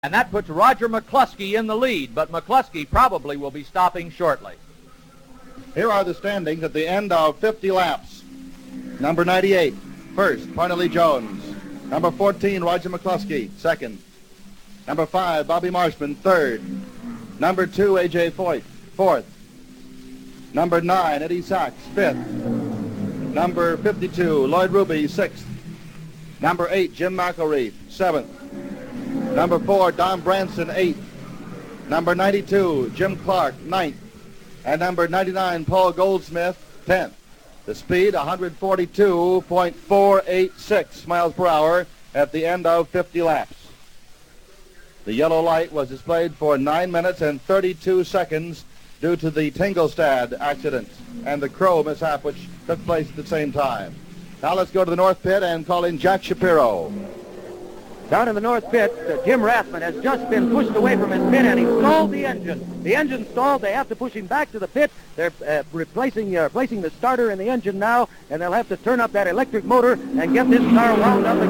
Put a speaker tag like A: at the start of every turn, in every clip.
A: And that puts Roger McCluskey in the lead, but McCluskey probably will be stopping shortly.
B: Here are the standings at the end of 50 laps. Number 98, first, Parnelly Jones. Number 14, Roger McCluskey, second. Number 5, Bobby Marshman, third. Number 2, A.J. Foyt, fourth. Number 9, Eddie Sachs, fifth. Number 52, Lloyd Ruby, sixth. Number 8, Jim McElreath, seventh. Number 4, Don Branson, 8th. Number 92, Jim Clark, 9th. And number 99, Paul Goldsmith, 10th. The speed, 142.486 miles per hour at the end of 50 laps. The yellow light was displayed for 9 minutes and 32 seconds due to the Tingelstad accident and the Crow mishap, which took place at the same time. Now let's go to the north pit and call in Jack Shapiro.
C: Down in the north pit, Jim Rathman has just been pushed away from his pit, and he stalled the engine. The engine stalled. They have to push him back to the pit. They're replacing the starter in the engine now, and they'll have to turn up that electric motor and get this car wound up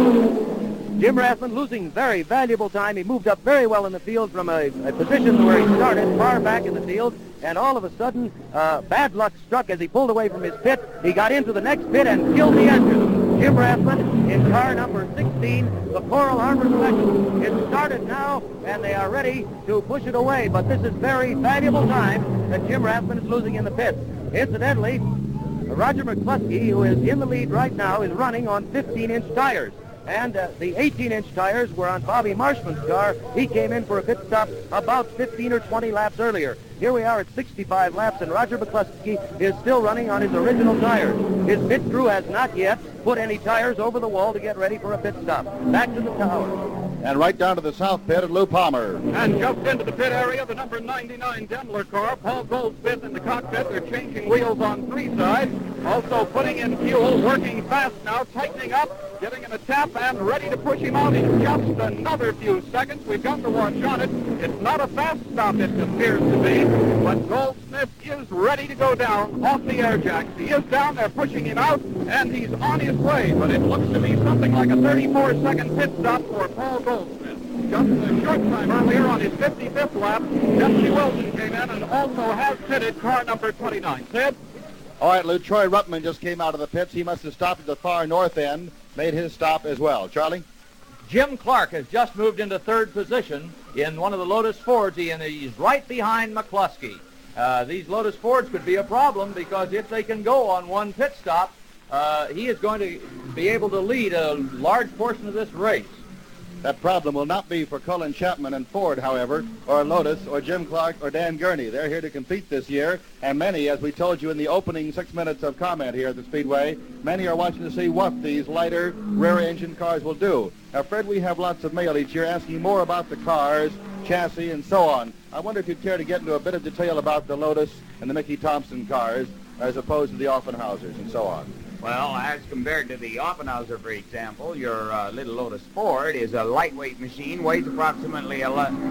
C: again. Jim Rathman losing very valuable time. He moved up very well in the field from a position where he started far back in the field, and all of a sudden, bad luck struck as he pulled away from his pit. He got into the next pit and killed the engine. Jim Rathman in car number 16, the Coral Harbor Special. It started now, and they are ready to push it away, but this is very valuable time that Jim Rathman is losing in the pit. Incidentally, Roger McCluskey, who is in the lead right now, is running on 15-inch tires. And the 18-inch tires were on Bobby Marshman's car. He came in for a pit stop about 15 or 20 laps earlier. Here we are at 65 laps, and Roger McCluskey is still running on his original tires. His pit crew has not yet put any tires over the wall to get ready for a pit stop. Back to the tower.
B: And right down to the south pit at Lou Palmer.
D: And just into the pit area, the number 99 Daimler car, Paul Goldsmith in the cockpit. They're changing wheels on 3 sides. Also putting in fuel, working fast now, tightening up, giving him a tap, and ready to push him out in just another few seconds. We've got to watch on it. It's not a fast stop, it appears to be, but Goldsmith is ready to go down off the air jacks. He is down, they're pushing him out, and he's on his way, but it looks to me something like a 34-second pit stop for Paul Goldsmith. Just a short time earlier on his 55th lap, Jesse Wilson came in and also has pitted car number 29. Sid?
B: All right, Lou, Troy Ruttman just came out of the pits. He must have stopped at the far north end, made his stop as well. Charlie?
A: Jim Clark has just moved into third position in one of the Lotus Fords, and he's right behind McCluskey. These Lotus Fords could be a problem because if they can go on one pit stop, he is going to be able to lead a large portion of this race.
B: That problem will not be for Cullen Chapman and Ford, however, or Lotus, or Jim Clark, or Dan Gurney. They're here to compete this year, and many, as we told you in the opening 6 minutes of comment here at the Speedway, many are watching to see what these lighter, rear-engine cars will do. Now, Fred, we have lots of mail each year asking more about the cars, chassis, and so on. I wonder if you'd care to get into a bit of detail about the Lotus and the Mickey Thompson cars, as opposed to the Offenhausers and so on.
E: Well, as compared to the Offenhauser, for example, your little Lotus Ford is a lightweight machine, weighs approximately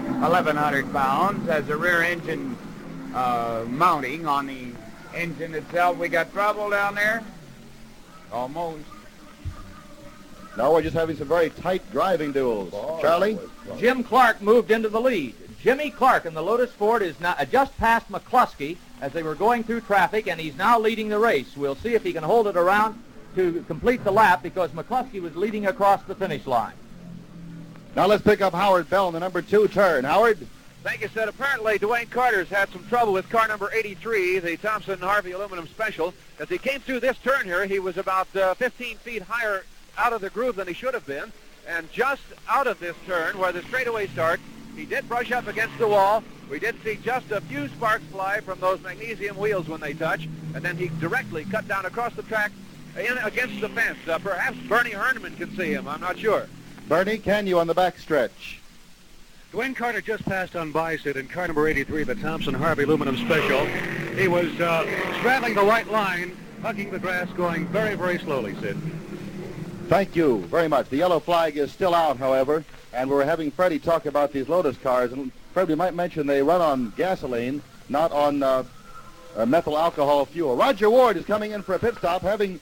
E: 1,100 pounds, has a rear engine mounting on the engine itself. We got trouble down there? Almost.
B: No, we're just having some very tight driving duels. Charlie?
A: Jim Clark moved into the lead. Jimmy Clark in the Lotus Ford is now just past McCluskey as they were going through traffic, and he's now leading the race. We'll see if he can hold it around to complete the lap because McCluskey was leading across the finish line.
B: Now let's pick up Howard Bell in the number 2 turn. Howard?
D: Thank you, Sid. Apparently, Dwayne Carter's had some trouble with car number 83, the Thompson Harvey Aluminum Special. As he came through this turn here, he was about 15 feet higher out of the groove than he should have been. And just out of this turn, where the straightaway starts, he did brush up against the wall. We did see just a few sparks fly from those magnesium wheels when they touch. And then he directly cut down across the track against the fence. Perhaps Bernie Herndman can see him. I'm not sure.
B: Bernie, can you on the back stretch?
F: Dwayne Carter just passed on by, Sid, in car number 83, the Thompson Harvey Aluminum Special. He was straddling the white line, hugging the grass, going very, very slowly, Sid.
B: Thank you very much. The yellow flag is still out, however, and we're having Freddie talk about these Lotus cars. And Fred, we might mention they run on gasoline, not on methyl alcohol fuel. Roger Ward is coming in for a pit stop, having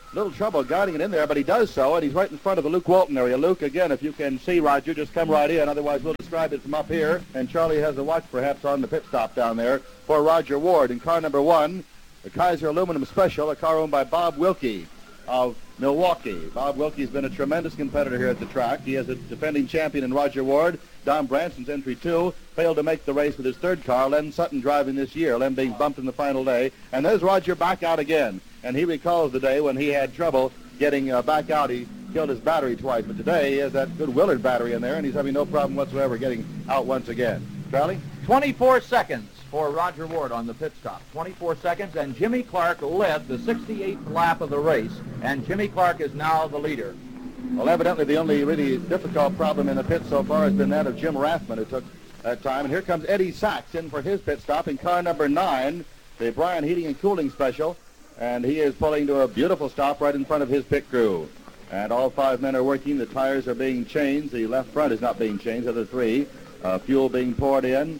B: little trouble guiding it in there, but he does so, and he's right in front of the Luke Walton area. Luke, again, if you can see Roger, just come right in. Otherwise, we'll describe it from up here. And Charlie has a watch, perhaps, on the pit stop down there for Roger Ward. In car number 1, the Kaiser Aluminum Special, a car owned by Bob Wilkie of Milwaukee. Bob Wilkie's been a tremendous competitor here at the track. He is a defending champion in Roger Ward. Don Branson's entry 2 failed to make the race with his third car. Len Sutton driving this year, Len being bumped in the final day. And there's Roger back out again. And he recalls the day when he had trouble getting back out. He killed his battery twice. But today he has that good Willard battery in there, and he's having no problem whatsoever getting out once again. Charlie?
A: 24 seconds for Roger Ward on the pit stop. 24 seconds, and Jimmy Clark led the 68th lap of the race, and Jimmy Clark is now the leader.
B: Well, evidently the only really difficult problem in the pit so far has been that of Jim Rathman, who took that time. And here comes Eddie Sachs in for his pit stop in car number 9, the Bryan Heating and Cooling Special. And he is pulling to a beautiful stop right in front of his pit crew. And all 5 men are working. The tires are being changed. The left front is not being changed, the other 3. Fuel being poured in.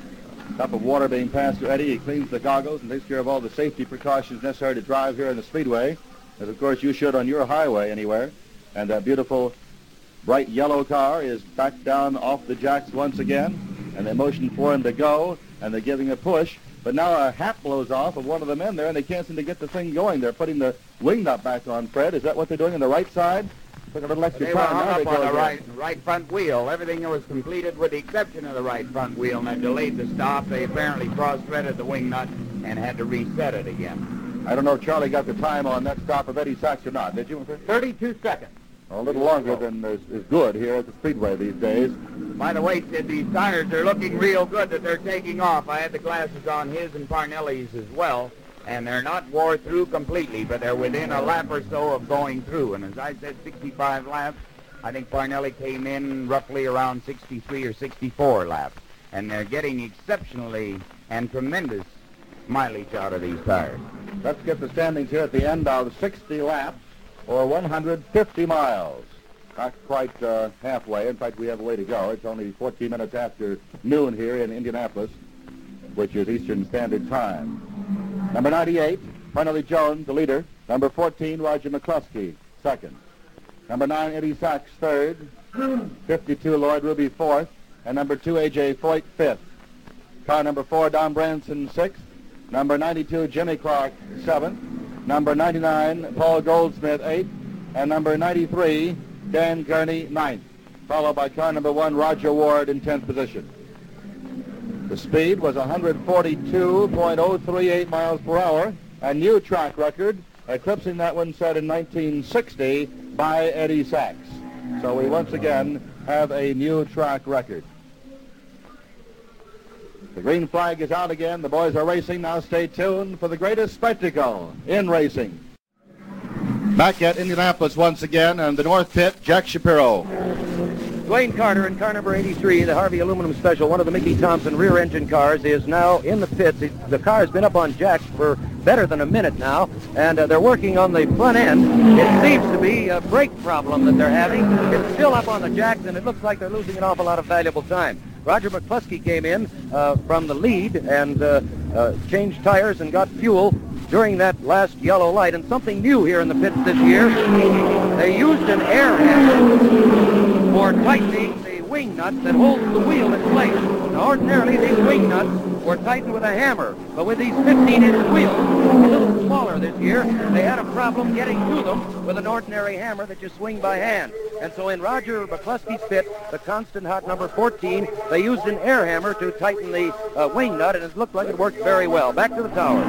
B: A cup of water being passed to Eddie. He cleans the goggles and takes care of all the safety precautions necessary to drive here in the Speedway, as of course you should on your highway anywhere. And that beautiful bright yellow car is back down off the jacks once again, and they motion for him to go, and they're giving a push. But now a hat blows off of one of the men there, and they can't seem to get the thing going. They're putting the wing nut back on, Fred. Is that what they're doing on the right side? Took a little extra
E: They were
B: time.
E: hung
B: Now they
E: up on
B: go
E: the
B: again.
E: right front wheel. Everything was completed with the exception of the right front wheel, and that delayed the stop. They apparently cross-threaded the wing nut and had to reset it again.
B: I don't know if Charlie got the time on that stop of Eddie Sachs or not. Did you?
A: 32 seconds.
B: A little longer than is good here at the Speedway these days.
E: By the way, Sid, these tires are looking real good that they're taking off. I had the glasses on his and Parnelli's as well, and they're not wore through completely, but they're within a lap or so of going through. And as I said, 65 laps. I think Parnelli came in roughly around 63 or 64 laps. And they're getting exceptionally and tremendous mileage out of these tires.
B: Let's get the standings here at the end of 60 laps, or 150 miles. Not quite halfway. In fact, we have a way to go. It's only 14 minutes after noon here in Indianapolis, which is Eastern Standard Time. Number 98, Parnelli Jones, the leader. Number 14, Roger McCluskey, second. Number 9, Eddie Sachs, third. 52, Lloyd Ruby, fourth. And number 2, A.J. Foyt, fifth. Car number 4, Don Branson, sixth. Number 92, Jimmy Clark, seventh. Number 99, Paul Goldsmith, 8th, and number 93, Dan Gurney, 9th, followed by car number 1, Roger Ward, in 10th position. The speed was 142.038 miles per hour, a new track record, eclipsing that one set in 1960 by Eddie Sachs. So we once again have a new track record. The green flag is out again. The boys are racing. Now stay tuned for the greatest spectacle in racing. Back at Indianapolis once again, and the North Pit, Jack Shapiro.
C: Dwayne Carter in car number 83, the Harvey Aluminum Special, one of the Mickey Thompson rear-engine cars, is now in the pits. The car has been up on jacks for better than a minute now, and they're working on the front end. It seems to be a brake problem that they're having. It's still up on the jacks, and it looks like they're losing an awful lot of valuable time. Roger McCluskey came in from the lead and changed tires and got fuel during that last yellow light. And something new here in the pits this year, they used an air hammer for tightening the wing nuts that holds the wheel in place. Now, ordinarily, these wing nuts were tightened with a hammer, but with these 15-inch wheels, a little smaller this year, they had a problem getting to them with an ordinary hammer that you swing by hand. And so in Roger McCluskey's pit, the constant hot number 14, they used an air hammer to tighten the wing nut, and it looked like it worked very well. Back to the tower.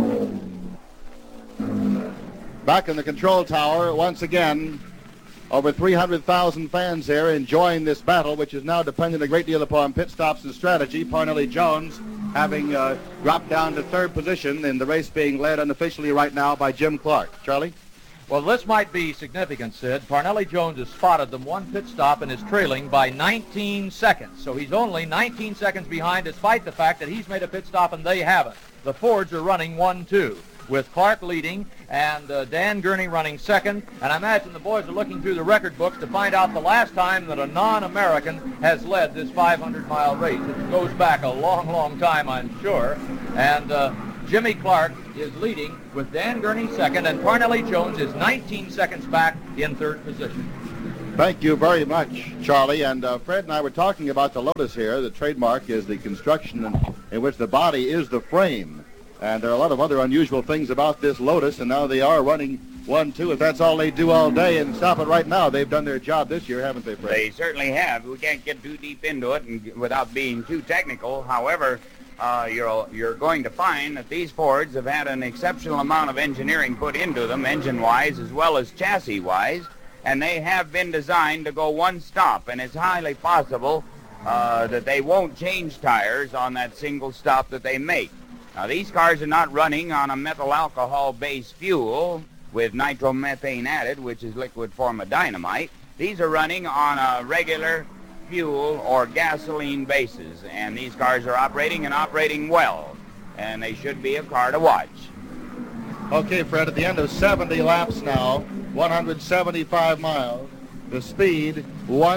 B: Back in the control tower once again. Over 300,000 fans here enjoying this battle, which is now dependent a great deal upon pit stops and strategy. Parnelli Jones having dropped down to third position in the race being led unofficially right now by Jim Clark. Charlie?
A: Well, this might be significant, Sid. Parnelli Jones has spotted them one pit stop and is trailing by 19 seconds. So he's only 19 seconds behind, despite the fact that he's made a pit stop and they haven't. The Fords are running 1-2. With Clark leading and Dan Gurney running second. And I imagine the boys are looking through the record books to find out the last time that a non-American has led this 500-mile race. It goes back a long, long time, I'm sure. And Jimmy Clark is leading with Dan Gurney second, and Parnelli Jones is 19 seconds back in third position.
B: Thank you very much, Charlie. And Fred and I were talking about the Lotus here. The trademark is the construction in which the body is the frame. And there are a lot of other unusual things about this Lotus, and now they are running 1-2. If that's all they do all day and stop it right now, they've done their job this year, haven't they, Fred?
E: They certainly have. We can't get too deep into it and without being too technical. However, you're going to find that these Fords have had an exceptional amount of engineering put into them, engine-wise as well as chassis-wise, and they have been designed to go one stop, and it's highly possible that they won't change tires on that single stop that they make. Now, these cars are not running on a methyl alcohol-based fuel with nitromethane added, which is liquid form of dynamite. These are running on a regular fuel or gasoline basis, and these cars are operating and operating well, and they should be a car to watch.
B: Okay, Fred, at the end of 70 laps now, 175 miles, the speed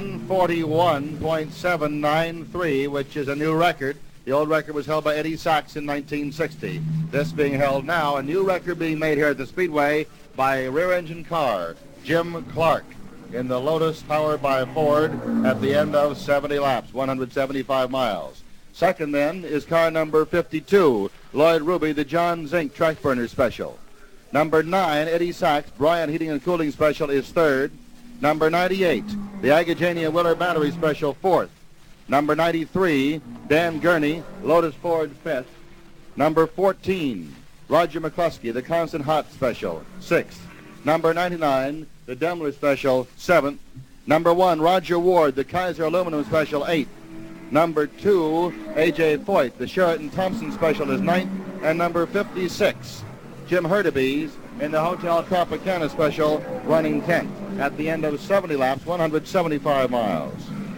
B: 141.793, which is a new record. The old record was held by Eddie Sachs in 1960. This being held now, a new record being made here at the Speedway by a rear-engine car, Jim Clark, in the Lotus powered by Ford at the end of 70 laps, 175 miles. Second, then, is car number 52, Lloyd Ruby, the John Zink Track Burner Special. Number 9, Eddie Sachs, Bryant Heating and Cooling Special, is third. Number 98, the Agajania Willer Battery Special, fourth. Number 93, Dan Gurney, Lotus Ford, fifth. Number 14, Roger McCluskey, the Constant Hot Special, sixth. Number 99, the Daimler Special, seventh. Number 1, Roger Ward, the Kaiser Aluminum Special, eighth. Number 2, A.J. Foyt, the Sheraton Thompson Special, is ninth. And number 56, Jim Hurtubise in the Hotel Tropicana Special, running 10th at the end of 70 laps, 175 miles.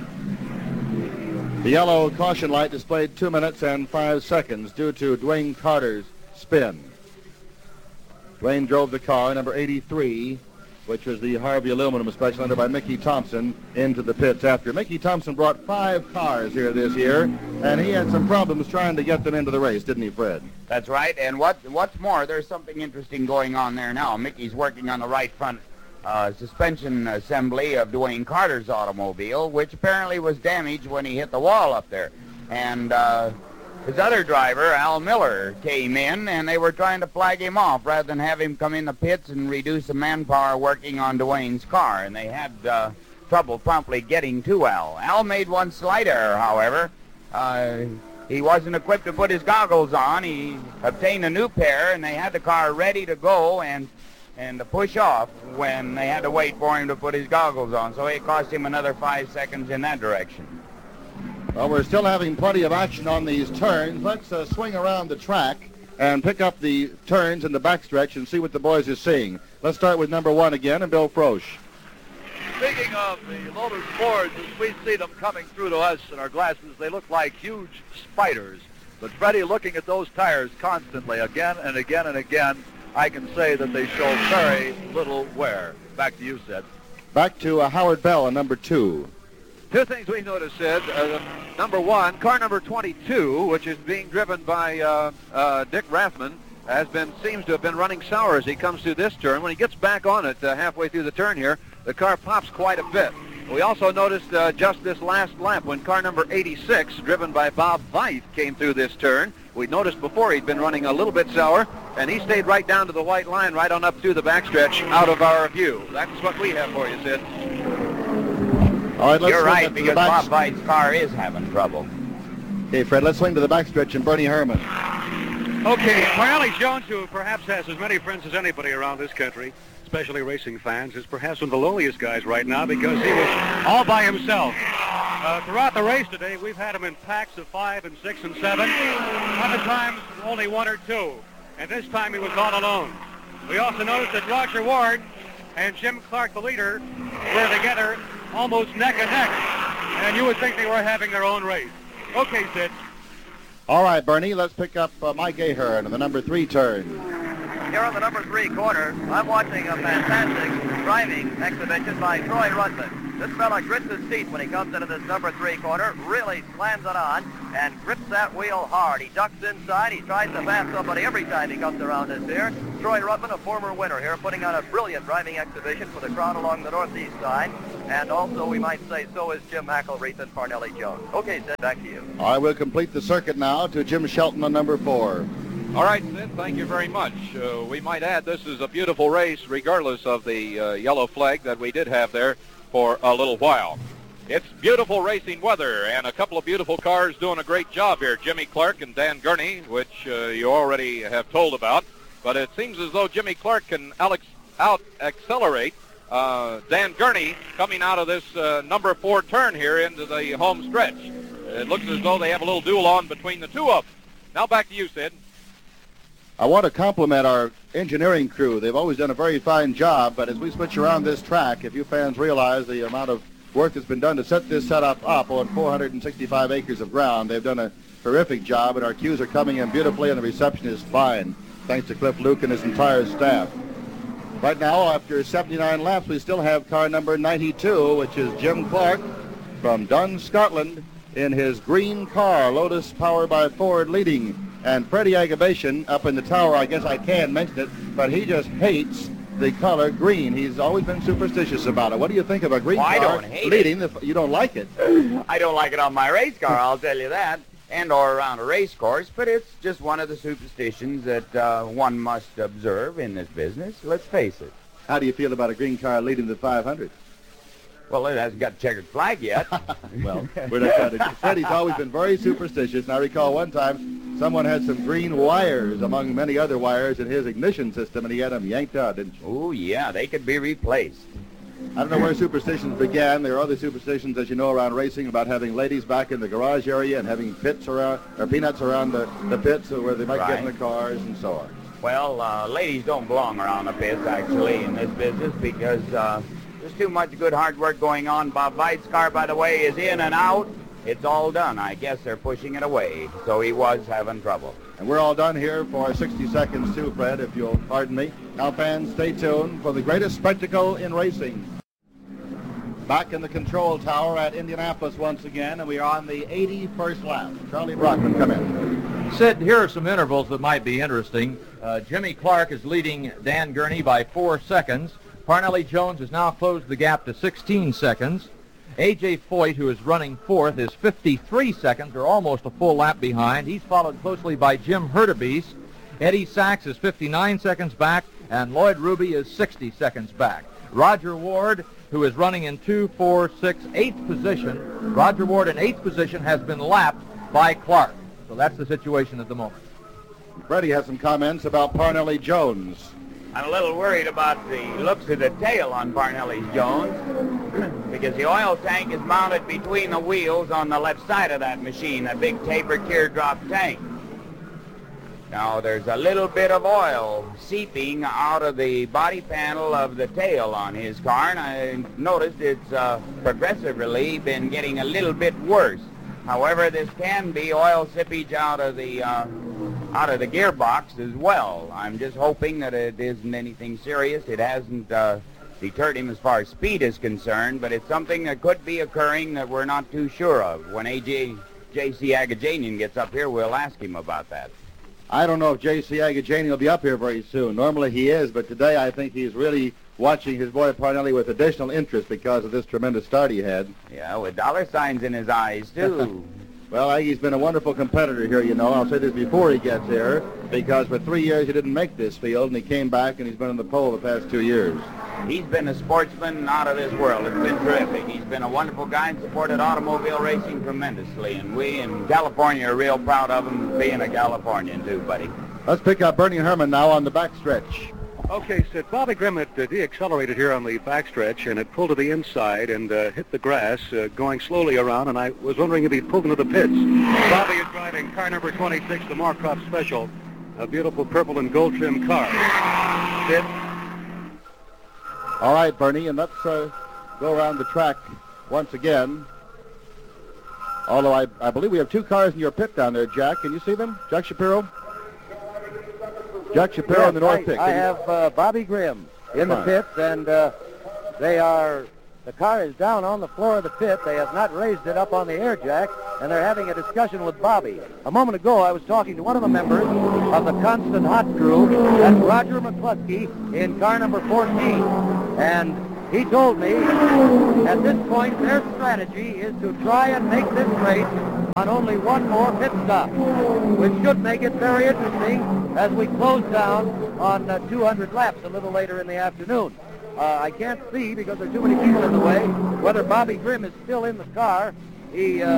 B: The yellow caution light displayed 2 minutes and 5 seconds due to Dwayne Carter's spin. Dwayne drove the car, number 83, which was the Harvey Aluminum Special, under by Mickey Thompson, into the pits after. Mickey Thompson brought 5 cars here this year, and he had some problems trying to get them into the race, didn't he, Fred?
E: That's right, and what's more, there's something interesting going on there now. Mickey's working on the right front suspension assembly of Dwayne Carter's automobile, which apparently was damaged when he hit the wall up there. And his other driver, Al Miller, came in, and they were trying to flag him off rather than have him come in the pits and reduce the manpower working on Dwayne's car, and they had trouble promptly getting to Al. Al made one slight error, however. He wasn't equipped to put his goggles on. He obtained a new pair, and they had the car ready to go and to push off when they had to wait for him to put his goggles on. So it cost him another 5 seconds in that direction.
B: Well, we're still having plenty of action on these turns. Let's swing around the track and pick up the turns in the backstretch and see what the boys are seeing. Let's start with number 1 again, and Bill Frosch.
G: Speaking of the Lotus Fords, as we see them coming through to us in our glasses, they look like huge spiders. But, Freddie, looking at those tires constantly, again and again and again, I can say that they show very little wear. Back to you, Sid.
B: Back to Howard Bell in number 2.
G: 2 things we noticed, Sid. Number 1, car number 22, which is being driven by Dick Rathman, seems to have been running sour as he comes through this turn. When he gets back on it halfway through the turn here, the car pops quite a bit. We also noticed just this last lap when car number 86, driven by Bob Veith, came through this turn. We noticed before he'd been running a little bit sour, and he stayed right down to the white line, right on up through the backstretch, out of our view. That's what we have for you, Sid.
B: All right, let's
E: You're
B: swing
E: right,
B: up to the
E: because Bob Veith's car is having trouble.
B: Okay, Fred, let's swing to the backstretch and Bernie Herman.
F: Okay, Parnelli Jones, who perhaps has as many friends as anybody around this country, especially racing fans, is perhaps one of the loneliest guys right now because he was all by himself. Throughout the race today, we've had him in packs of 5 and 6 and 7. Other times, only 1 or 2. And this time, he was all alone. We also noticed that Roger Ward and Jim Clark, the leader, were together almost neck and neck. And you would think they were having their own race. Okay, Sid.
B: All right, Bernie, let's pick up Mike Ahern in the number 3 turn.
H: Here on the number 3 corner, I'm watching a fantastic driving exhibition by Troy Rudman.
C: This fella grits his teeth when he comes into this number 3 corner, really slams it on, and grips that wheel hard. He ducks inside. He tries to pass somebody every time he comes around this here. Troy Ruttman, a former winner here, putting on a brilliant driving exhibition for the crowd along the northeast side. And also, we might say, so is Jim McElreath and Parnelli Jones. Okay, Sid, back to you.
B: I will complete the circuit now to Jim Shelton on number 4.
G: All right, Sid, thank you very much. We might add this is a beautiful race, regardless of the yellow flag that we did have there for a little while. It's beautiful racing weather and a couple of beautiful cars doing a great job here. Jimmy Clark and Dan Gurney, which you already have told about. But it seems as though Jimmy Clark can out-accelerate Dan Gurney coming out of this number 4 turn here into the home stretch. It looks as though they have a little duel on between the two of them. Now back to you, Sid.
B: I want to compliment our engineering crew. They've always done a very fine job, but as we switch around this track, if you fans realize the amount of work that's been done to set this setup up on 465 acres of ground, they've done a terrific job, and our cues are coming in beautifully, and the reception is fine, thanks to Cliff Luke and his entire staff. Right now, after 79 laps, we still have car number 92, which is Jim Clark from Dunn, Scotland, in his green car, Lotus powered by Ford, leading. And Freddie Agabation up in the tower, I guess I can mention it, but he just hates the color green. He's always been superstitious about it. What do you think of a green car
E: I don't hate
B: leading?
E: it.
B: You don't like it.
E: I don't like it on my race car, I'll tell you that, and or around a race course, but it's just one of the superstitions that one must observe in this business. Let's face it.
B: How do you feel about a green car leading the 500?
E: Well, it hasn't got a checkered flag yet.
B: Well, we're not trying to... Freddie's always been very superstitious, and I recall one time someone had some green wires among many other wires in his ignition system, and he had them yanked out, didn't you?
E: Oh, yeah, they could be replaced.
B: I don't know where superstitions began. There are other superstitions, as you know, around racing about having ladies back in the garage area and having pits around, or peanuts around the pits where they might get in the cars and so on.
E: Well, ladies don't belong around the pits, actually, in this business because there's too much good hard work going on. Bob Veit's car, by the way, is in and out. It's all done. I guess they're pushing it away, so he was having trouble.
B: And we're all done here for 60 seconds, too, Fred, if you'll pardon me. Now, fans, stay tuned for the greatest spectacle in racing. Back in the control tower at Indianapolis once again, and we are on the 81st lap. Charlie Brockman, come in.
A: Sid, here are some intervals that might be interesting. Jimmy Clark is leading Dan Gurney by 4 seconds. Parnelli Jones has now closed the gap to 16 seconds. A.J. Foyt, who is running 4th, is 53 seconds, or almost a full lap behind. He's followed closely by Jim Hurtubise. Eddie Sachs is 59 seconds back, and Lloyd Ruby is 60 seconds back. Roger Ward, who is running in 2, 4, 6, 8th position. Roger Ward in 8th position has been lapped by Clark. So that's the situation at the moment.
B: Freddie has some comments about Parnelli Jones.
E: I'm a little worried about the looks of the tail on Parnelli Jones because the oil tank is mounted between the wheels on the left side of that machine, a big tapered teardrop tank. Now, there's a little bit of oil seeping out of the body panel of the tail on his car, and I noticed it's progressively been getting a little bit worse. However, this can be oil seepage out of the gearbox as well. I'm just hoping that it isn't anything serious. It hasn't deterred him as far as speed is concerned, but it's something that could be occurring that we're not too sure of. When J.C. Agajanian gets up here, we'll ask him about that.
B: I don't know if J.C. Agajanian will be up here very soon. Normally he is, but today I think he's really watching his boy Parnelli with additional interest because of this tremendous start he had.
E: Yeah, with dollar signs in his eyes, too.
B: Well, Aggie's been a wonderful competitor here, you know. I'll say this before he gets here, because for 3 years he didn't make this field, and he came back, and he's been on the pole the past 2 years.
E: He's been a sportsman out of this world. It's been terrific. He's been a wonderful guy and supported automobile racing tremendously, and we in California are real proud of him being a Californian, too, buddy.
B: Let's pick up Bernie Herman now on the backstretch.
F: Okay, Sid. Bobby Grimm had deaccelerated here on the backstretch, and it pulled to the inside and hit the grass, going slowly around, and I was wondering if he'd pulled into the pits. Bobby is driving car number 26, the Markoff Special, a beautiful purple and gold trim car. Sid?
B: All right, Bernie, and let's go around the track once again. Although I believe we have 2 cars in your pit down there, Jack. Can you see them? Jack Shapiro? Jack Shapiro in the north pit.
C: I have Bobby Grimm in the pits, and they are The car is down on the floor of the pit. They have not raised it up on the air jack, and they're having a discussion with Bobby. A moment ago, I was talking to one of the members of the Constant Hot crew. That's Roger McCluskey in car number 14. And he told me at this point their strategy is to try and make this race on only one more pit stop, which should make it very interesting as we close down on 200 laps a little later in the afternoon. I can't see because there are too many people in the way whether Bobby Grimm is still in the car. He is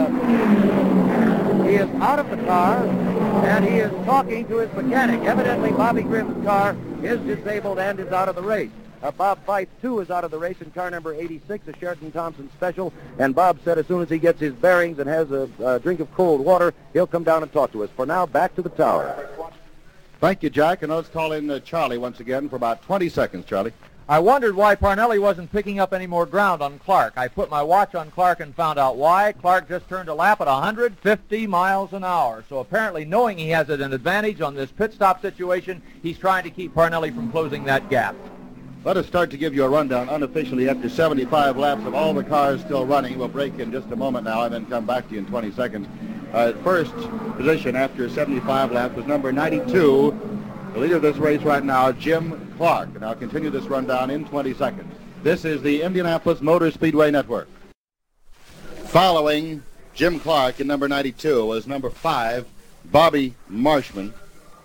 C: out of the car, and he is talking to his mechanic. Evidently, Bobby Grimm's car is disabled and is out of the race. Bob Fife, too, is out of the race in car number 86, a Sheraton Thompson special. And Bob said as soon as he gets his bearings and has a drink of cold water, he'll come down and talk to us. For now, back to the tower.
B: Thank you, Jack. And let's call in Charlie once again for about 20 seconds, Charlie.
A: I wondered why Parnelli wasn't picking up any more ground on Clark. I put my watch on Clark and found out why. Clark just turned a lap at 150 miles an hour. So apparently, knowing he has an advantage on this pit stop situation, he's trying to keep Parnelli from closing that gap.
B: Let us start to give you a rundown unofficially after 75 laps of all the cars still running. We'll break in just a moment now and then come back to you in 20 seconds. First position after 75 laps was number 92. The leader of this race right now, Jim Clark. And I'll continue this rundown in 20 seconds. This is the Indianapolis Motor Speedway Network. Following Jim Clark in number 92 was number 5, Bobby Marshman.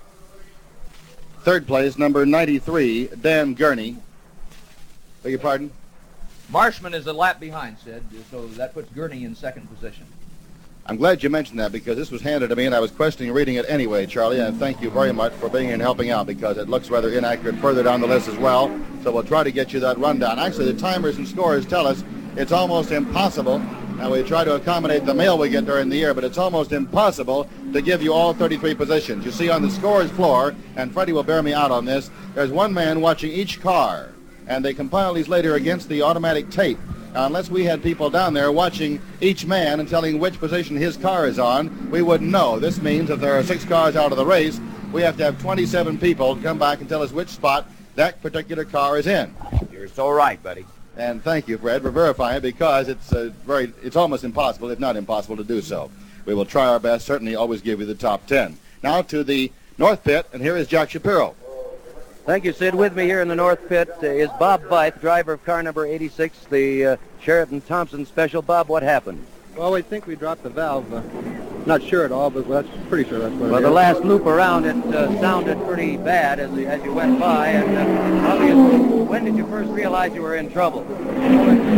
B: Third place, number 93, Dan Gurney. Beg your pardon?
A: Marshman is a lap behind, Sid, so that puts Gurney in second position.
B: I'm glad you mentioned that because this was handed to me and I was questioning reading it anyway, Charlie, and thank you very much for being here and helping out because it looks rather inaccurate further down the list as well, so we'll try to get you that rundown. Actually, the timers and scores tell us it's almost impossible. Now, we try to accommodate the mail we get during the year, but it's almost impossible to give you all 33 positions. You see on the scores floor, and Freddie will bear me out on this, there's one man watching each car, and they compile these later against the automatic tape. Now, unless we had people down there watching each man and telling which position his car is on, we wouldn't know. This means if there are 6 cars out of the race, we have to have 27 people come back and tell us which spot that particular car is in.
E: You're so right, buddy.
B: And thank you, Fred, for verifying it because it's almost impossible, if not impossible, to do so. We will try our best, certainly always give you the top 10. Now to the North Pit, and here is Jack Shapiro.
C: Thank you, Sid. With me here in the North Pit is Bob Fife, driver of car number 86, the Sheraton Thompson special. Bob, what happened?
H: Well, we think we dropped the valve. Not sure at all, but that's pretty sure that's what it is.
C: Well, the last loop around it sounded pretty bad as you went by. And obviously, when did you first realize you were in trouble?
H: Well, I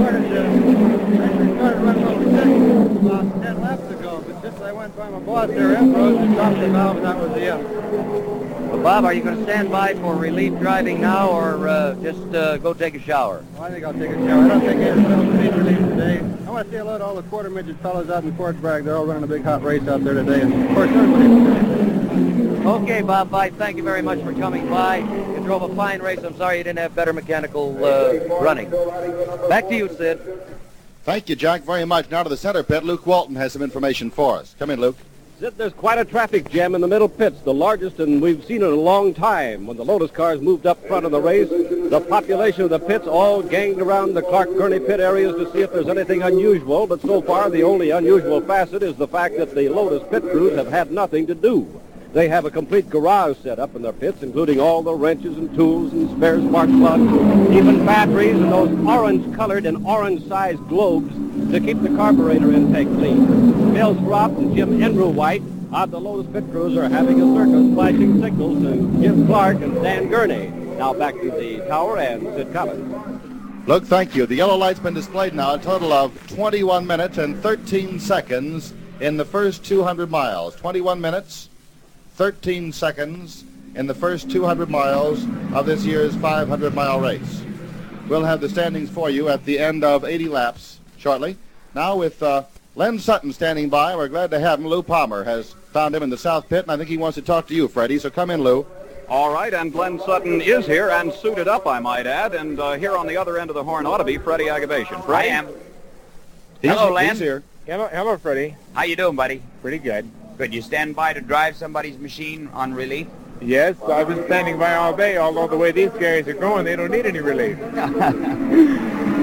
H: started running over 10 about 10 laps ago, but just as I went by my boss there, Ambrose, and dropped the valve, and that was the end.
C: Well, Bob, are you going to stand by for relief driving now, or just go take a shower?
H: Well, I think I'll take a shower. I don't think anyone needs relief today. I want to say hello to all the quarter midget fellows out in Fort Bragg. They're all running a big hot race out there today, and of course everybody.
C: Okay, Bob Fife, thank you very much for coming by. You drove a fine race. I'm sorry you didn't have better mechanical running. Back to you, Sid.
B: Thank you, Jack, very much. Now to the center pit, Luke Walton has some information for us. Come in, Luke.
I: Sid, there's quite a traffic jam in the middle pits, the largest and we've seen in a long time. When the Lotus cars moved up front of the race, the population of the pits all ganged around the Clark Gurney pit areas to see if there's anything unusual, but so far the only unusual facet is the fact that the Lotus pit crews have had nothing to do. They have a complete garage set up in their pits, including all the wrenches and tools and spare spark plugs, even batteries and those orange-colored and orange-sized globes to keep the carburetor intake clean. Bill Schropp and Jim Andrew White of the Lotus pit crews are having a circus flashing signals to Jim Clark and Dan Gurney. Now back to the tower and Sid Collins.
B: Luke, thank you. The yellow light's been displayed now, a total of 21 minutes and 13 seconds in the first 200 miles. 21 minutes, 13 seconds in the first 200 miles of this year's 500-mile race. We'll have the standings for you at the end of 80 laps shortly. Now with Len Sutton standing by, we're glad to have him. Lou Palmer has found him in the south pit, and I think he wants to talk to you, Freddie. So come in, Lou.
G: All right, and Len Sutton is here and suited up, I might add. And here on the other end of the horn ought to be Freddie Agavation. Freddie?
E: I am.
B: Hello,
E: Len.
B: He's here.
H: Hello, Freddie.
E: How you doing, buddy?
H: Pretty good.
E: Could you stand by to drive somebody's machine on relief?
H: Yes, I've been standing by all day, although the way these guys are going, they don't need any relief.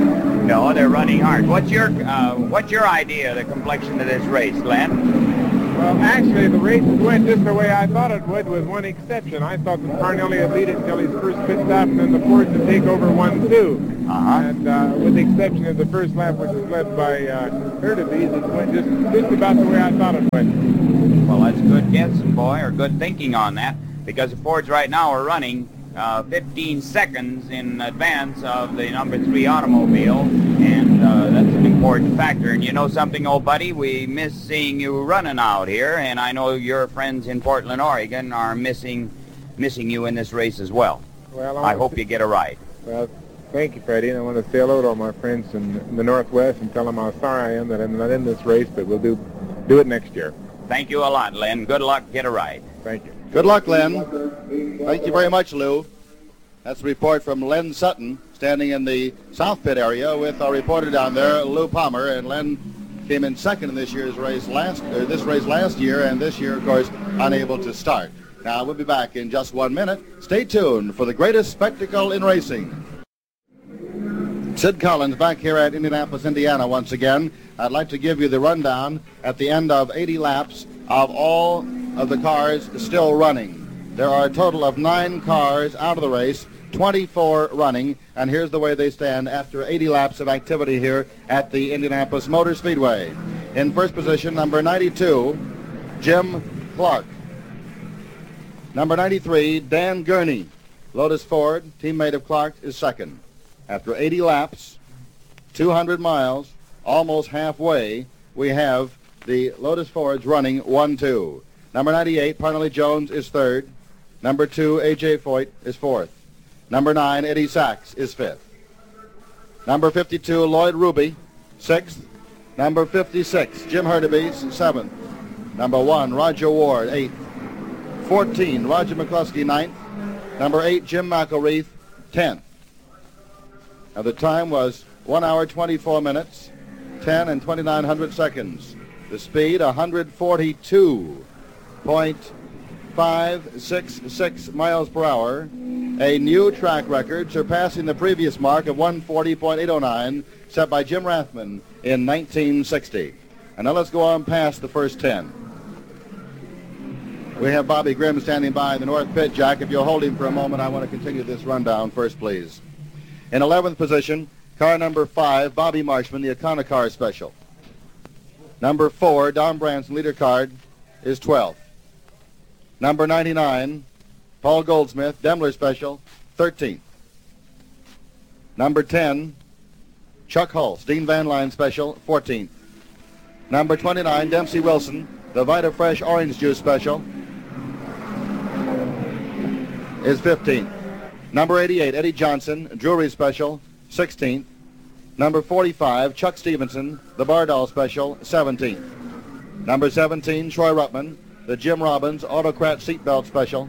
E: No, they're running hard. What's your idea of the complexion of this race, Len?
J: Well, actually, the race went just the way I thought it would, with one exception. I thought that Parnelli would lead it until his first pit stop, and then the Fords would take over 1-2. And with the exception of the first lap, which was led by Hurtubise, it went just about the way I thought it would.
E: Well, that's good guessing, boy, or good thinking on that, because the Fords right now are running 15 seconds in advance of the number 3 automobile, and that's an important factor. And you know something, old buddy, we miss seeing you running out here, and I know your friends in Portland, Oregon are missing you in this race as well.
J: Well,
E: I hope you get a ride.
J: Well, thank you, Freddie, and I want to say hello to all my friends in the Northwest and tell them how sorry I am that I'm not in this race, but we'll do it next year.
E: Thank you a lot, Len. Good luck. Get a ride.
J: Thank you.
B: Good luck, Len. Thank you very much, Lou. That's a report from Len Sutton, standing in the South Pit area with our reporter down there, Lou Palmer. And Len came in second in this race last year, and this year, of course, unable to start. Now, we'll be back in just 1 minute. Stay tuned for the greatest spectacle in racing. Sid Collins back here at Indianapolis, Indiana once again. I'd like to give you the rundown at the end of 80 laps of all of the cars still running. There are a total of 9 cars out of the race, 24 running, and here's the way they stand after 80 laps of activity here at the Indianapolis Motor Speedway. In first position, number 92, Jim Clark. Number 93, Dan Gurney. Lotus Ford, teammate of Clark's, is second. After 80 laps, 200 miles, almost halfway, we have the Lotus Fords running 1-2. Number 98, Parnelli Jones, is third. Number 2, A.J. Foyt, is fourth. Number 9, Eddie Sachs, is fifth. Number 52, Lloyd Ruby, sixth. Number 56, Jim Hurtubise, seventh. Number 1, Roger Ward, eighth. 14, Roger McCluskey, ninth. Number 8, Jim McElreath, 10th. Now the time was 1 hour, 24 minutes, 10 and 2900 seconds. The speed, 142.566 miles per hour. A new track record, surpassing the previous mark of 140.809 set by Jim Rathman in 1960. And now let's go on past the first 10. We have Bobby Grimm standing by in the north pit. Jack, if you'll hold him for a moment, I want to continue this rundown first, please. In 11th position, car number 5, Bobby Marshman, the Econocar Special. Number 4, Don Branson, leader card, is 12th. Number 99, Paul Goldsmith, Daimler Special, 13th. Number 10, Chuck Hulse, Dean Van Line Special, 14th. Number 29, Dempsey Wilson, the Vita Fresh Orange Juice Special, is 15th. Number 88, Eddie Johnson, Jewelry Special, 16th. Number 45, Chuck Stevenson, the Bardall Special, 17th. Number 17, Troy Ruttman, the Jim Robbins Autocrat Seatbelt Special,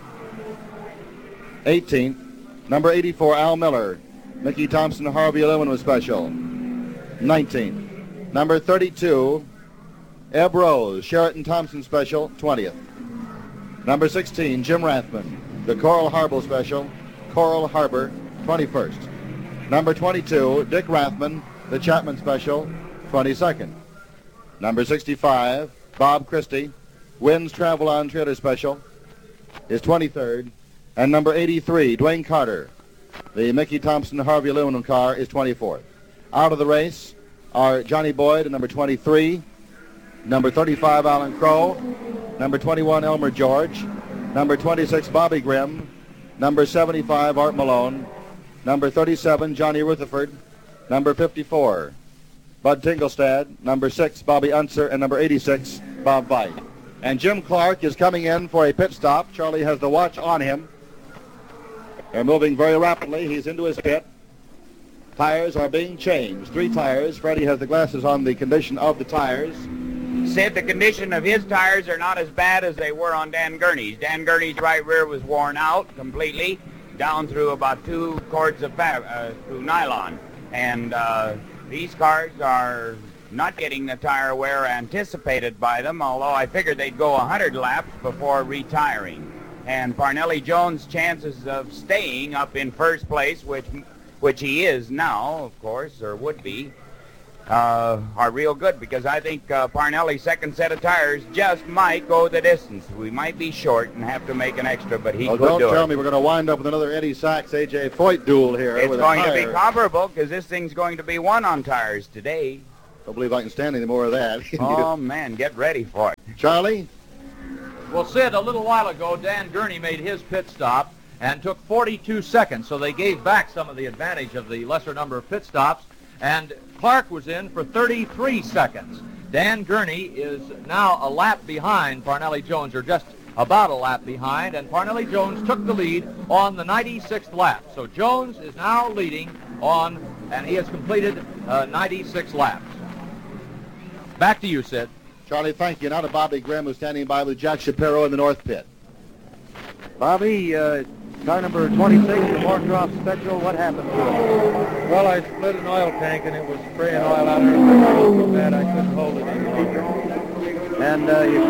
B: 18th. Number 84, Al Miller, Mickey Thompson Harvey Aluminum Special, 19th. Number 32, Eb Rose, Sheraton Thompson Special, 20th. Number 16, Jim Rathman, the Coral Harbor Special, Coral Harbor, 21st. Number 22, Dick Rathman, the Chapman Special, 22nd. Number 65, Bob Christie, Wynn's Travel On Trailer Special, is 23rd. And number 83, Dwayne Carter, the Mickey Thompson Harvey Aluminum car, is 24th. Out of the race are Johnny Boyd, number 23, number 35, Alan Crow, number 21, Elmer George, number 26, Bobby Grimm, number 75, Art Malone, number 37, Johnny Rutherford, number 54, Bud Tingelstad, number 6, Bobby Unser, and number 86, Bob Veit. And Jim Clark is coming in for a pit stop. Charlie has the watch on him. They're moving very rapidly. He's into his pit. Tires are being changed. 3 tires. Freddie has the glasses on the condition of the tires.
E: Said the condition of his tires are not as bad as they were on Dan Gurney's. Dan Gurney's right rear was worn out completely, down through about 2 cords of through nylon. And these cars are not getting the tire wear anticipated by them, although I figured they'd go 100 laps before retiring. And Parnelli Jones' chances of staying up in first place, which which he is now, of course, or would be, are real good, because I think Parnelli's second set of tires just might go the distance. We might be short and have to make an extra, but he could do it.
B: Don't tell me we're going to wind up with another Eddie Sachs, A.J. Foyt duel here.
E: It's
B: with
E: going
B: a
E: to
B: tire.
E: be comparable, because this thing's going to be won on tires today.
B: Don't believe I can stand any more of that.
E: Oh, man, get ready for it.
B: Charlie?
A: Well, Sid, a little while ago, Dan Gurney made his pit stop and took 42 seconds, so they gave back some of the advantage of the lesser number of pit stops, and Clark was in for 33 seconds. Dan Gurney is now a lap behind Parnelli Jones, or just about a lap behind, and Parnelli Jones took the lead on the 96th lap. So Jones is now leading on, and he has completed 96 laps. Back to you, Sid.
B: Charlie, thank you. Now to Bobby Grimm, who's standing by with Jack Shapiro in the north pit.
C: Bobby, car number 26, the Moorcroft Special, what happened to it?
H: Well, I split an oil tank, and it was spraying oil out there. So bad I couldn't hold it any longer.
C: And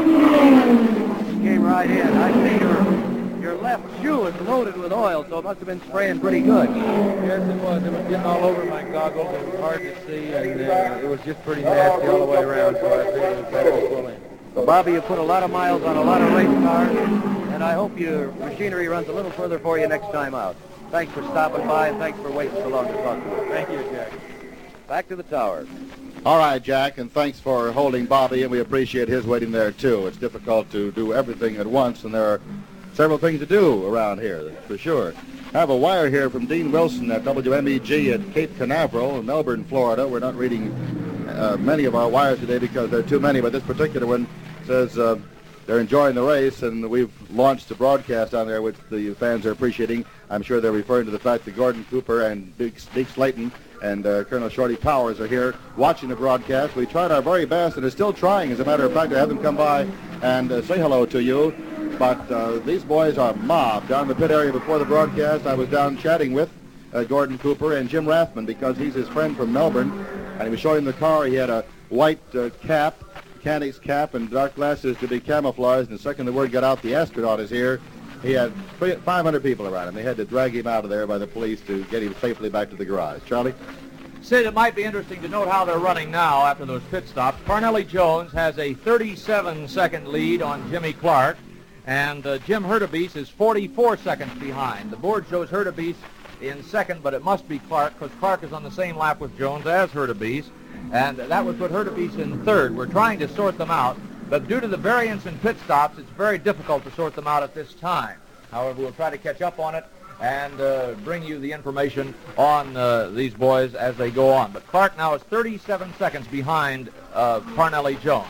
C: you came right in. I see your left shoe is loaded with oil, so it must have been spraying pretty good.
H: Yes, it was. It was getting all over my goggles. It was hard to see, and it was just pretty nasty all the way around, so I figured it was better to pull in.
C: So, Bobby, you put a lot of miles on a lot of race cars, and I hope your machinery runs a little further for you next time out. Thanks for stopping by, and thanks for waiting so long to talk to us.
H: Thank you, Jack.
C: Back to the tower.
B: All right, Jack, and thanks for holding Bobby, and we appreciate his waiting there, too. It's difficult to do everything at once, and there are several things to do around here, that's for sure. I have a wire here from Dean Wilson at WMEG at Cape Canaveral in Melbourne, Florida. We're not reading many of our wires today because there are too many, but this particular one says they're enjoying the race, and we've launched a broadcast down there which the fans are appreciating. I'm sure they're referring to the fact that Gordon Cooper and Big Slayton and Colonel Shorty Powers are here watching the broadcast. We tried our very best and are still trying, as a matter of fact, to have them come by and say hello to you. But these boys are mobbed down in the pit area before the broadcast. I was down chatting with Gordon Cooper and Jim Rathman because he's his friend from Melbourne, and he was showing the car. He had a white cap, mechanic's cap, and dark glasses to be camouflaged. And the second the word got out, the astronaut is here. He had 500 people around him. They had to drag him out of there by the police to get him safely back to the garage. Charlie?
A: Sid, it might be interesting to note how they're running now after those pit stops. Parnelli Jones has a 37-second lead on Jimmy Clark, and Jim Hurtubise is 44 seconds behind. The board shows Hurtubise in second, but it must be Clark, because Clark is on the same lap with Jones as Hurtubise, and that would put Hurtubise in third. We're trying to sort them out, but due to the variance in pit stops, it's very difficult to sort them out at this time. However, we'll try to catch up on it and bring you the information on these boys as they go on. But Clark now is 37 seconds behind Parnelli Jones.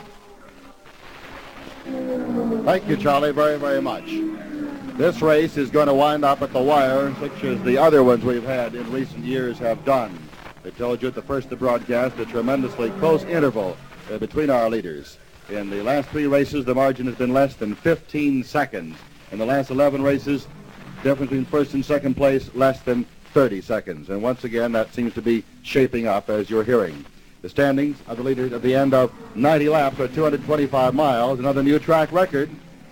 B: Thank you, Charlie, very, very much. This race is going to wind up at the wire, such as the other ones we've had in recent years have done. I told you at the first of the broadcast a tremendously close interval between our leaders. In the last 3 races, the margin has been less than 15 seconds. In the last 11 races, difference between first and second place, less than 30 seconds. And once again, that seems to be shaping up as you're hearing. The standings of the leaders at the end of 90 laps are 225 miles, another new track record.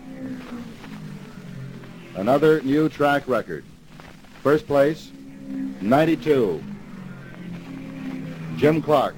B: Another new track record. First place, 92. Jim Clark.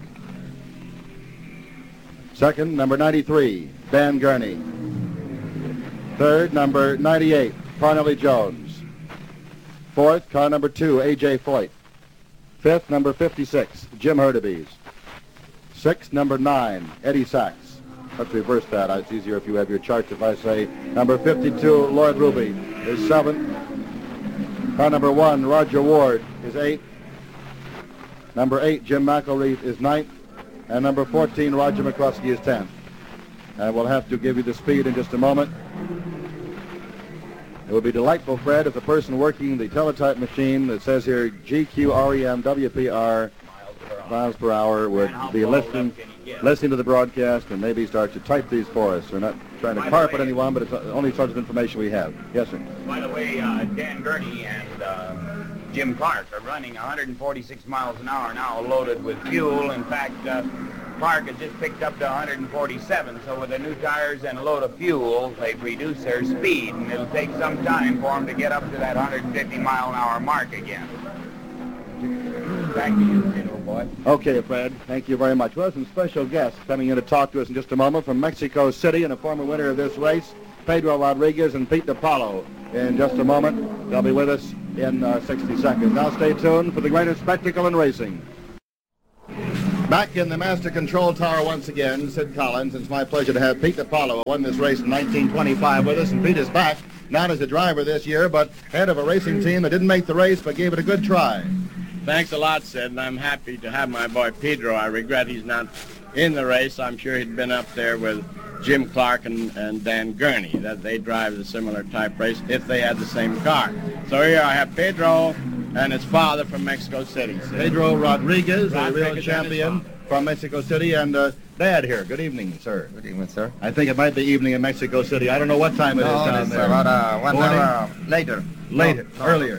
B: Second, number 93, Dan Gurney. Third, number 98, Parnelli Jones. Fourth, car number 2, A.J. Foyt. Fifth, number 56, Jim Hurtubise. Sixth, number 9, Eddie Sachs. Let's reverse that. It's easier if you have your charts. If I say number 52, Lloyd Ruby is 7th. Car number 1, Roger Ward, is 8th. Number 8, Jim McElreath, is 9th. And number 14, Roger McCluskey, is 10th. And we'll have to give you the speed in just a moment. It would be delightful, Fred, if the person working the teletype machine that says here GQREM WPR miles per hour would be listening to the broadcast and maybe start to type these for us. We're not trying to carpet anyone, but it's the only sort of information we have. Yes, sir.
E: By the way, Dan Gurney and Jim Clark are running 146 miles an hour now, loaded with fuel. In fact, Clark has just picked up to 147, so with the new tires and a load of fuel, they've reduced their speed, and it'll take some time for them to get up to that 150-mile-an-hour mark again. Back to you, Sid, old boy.
B: Okay, Fred. Thank you very much. Well, some special guests coming in to talk to us in just a moment from Mexico City and a former winner of this race, Pedro Rodriguez and Pete DiPaolo. In just a moment, they'll be with us in 60 seconds. Now stay tuned for the greatest spectacle in racing. Back in the Master Control Tower once again, Sid Collins. It's my pleasure to have Pete DiPaolo, who won this race in 1925 with us, and Pete is back, not as a driver this year, but head of a racing team that didn't make the race but gave it a good try.
K: Thanks a lot, Sid, and I'm happy to have my boy Pedro. I regret he's not in the race. I'm sure he'd been up there with Jim Clark and Dan Gurney, that they drive the similar type race if they had the same car. So here I have Pedro and his father from Mexico City. Sid.
B: Pedro Rodriguez, a real champion from Mexico City, and Dad here. Good evening, sir.
L: Good evening, sir.
B: I think it might be evening in Mexico City. I don't know what time it is down there.
L: About 1 hour later.
B: Later, earlier.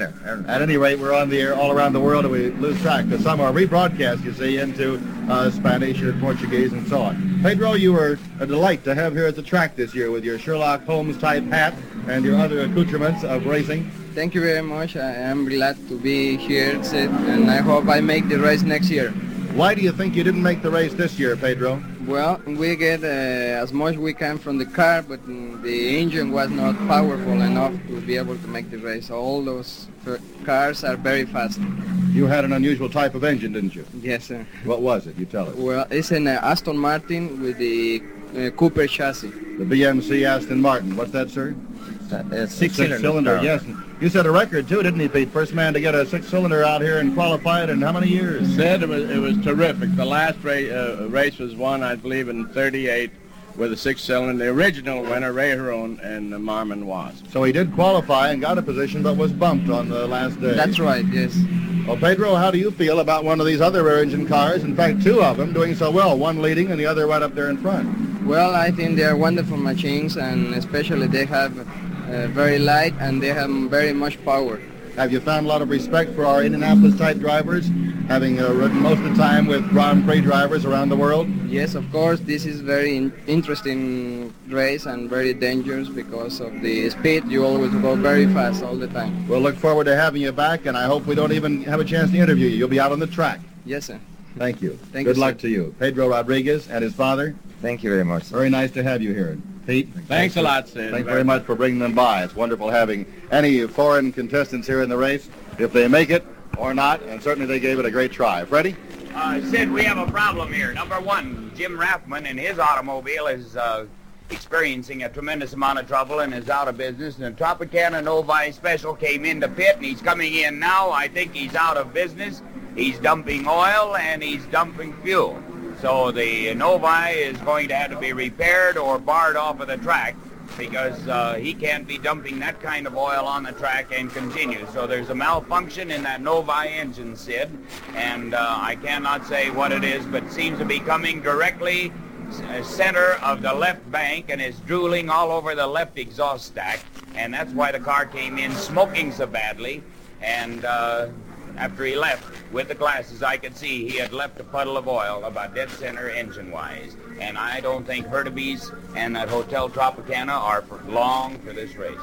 B: At any rate, we're on the air all around the world, and we lose track because some are rebroadcast, you see, into Spanish or Portuguese and so on. Pedro, you were a delight to have here at the track this year with your Sherlock Holmes-type hat and your other accoutrements of racing.
M: Thank you very much. I am glad to be here, Sid, and I hope I make the race next year.
B: Why do you think you didn't make the race this year, Pedro?
M: Well, we get as much we can from the car, but the engine was not powerful enough to be able to make the race. All those cars are very fast.
B: You had an unusual type of engine, didn't you?
M: Yes, sir.
B: What was it? You tell us.
M: Well, it's an Aston Martin with the Cooper chassis.
B: The BMC Aston Martin. What's that, sir? Six-cylinder, yes. You set a record, too, didn't he, Pete? First man to get a six-cylinder out here and qualify it in how many years?
K: Sid, it was terrific. The last race was won, I believe, in 38 with a six-cylinder. The original winner, Ray Harone, and Marmon was.
B: So he did qualify and got a position, but was bumped on the last day.
M: That's right, yes.
B: Well, Pedro, how do you feel about one of these other rear-engine cars? In fact, two of them doing so well, one leading and the other right up there in front.
M: Well, I think they are wonderful machines, and especially they have very light and they have very much power.
B: Have you found a lot of respect for our Indianapolis-type drivers, having ridden most of the time with Grand Prix drivers around the world?
M: Yes, of course. This is very interesting race and very dangerous because of the speed. You always go very fast all the time.
B: We'll look forward to having you back, and I hope we don't even have a chance to interview you. You'll be out on the track.
M: Yes, sir.
B: Thank you.
M: Good
B: luck to you. Pedro Rodriguez and his father.
L: Thank you very much, sir.
B: Very nice to have you here. Pete?
K: Thanks a lot, Sid.
B: Thanks very much for bringing them by. It's wonderful having any foreign contestants here in the race, if they make it or not, and certainly they gave it a great try. Freddie?
E: Sid, we have a problem here. Number one, Jim Rathman and his automobile is experiencing a tremendous amount of trouble and is out of business. And the Tropicana Novi Special came into pit, and he's coming in now. I think he's out of business. He's dumping oil, and he's dumping fuel. So the Novi is going to have to be repaired or barred off of the track because he can't be dumping that kind of oil on the track and continue. So there's a malfunction in that Novi engine, Sid, and I cannot say what it is, but it seems to be coming directly center of the left bank and is drooling all over the left exhaust stack, and that's why the car came in smoking so badly. And after he left with the glasses, I could see he had left a puddle of oil about dead center engine-wise. And I don't think Hurtubise and that Hotel Tropicana are for long for this race.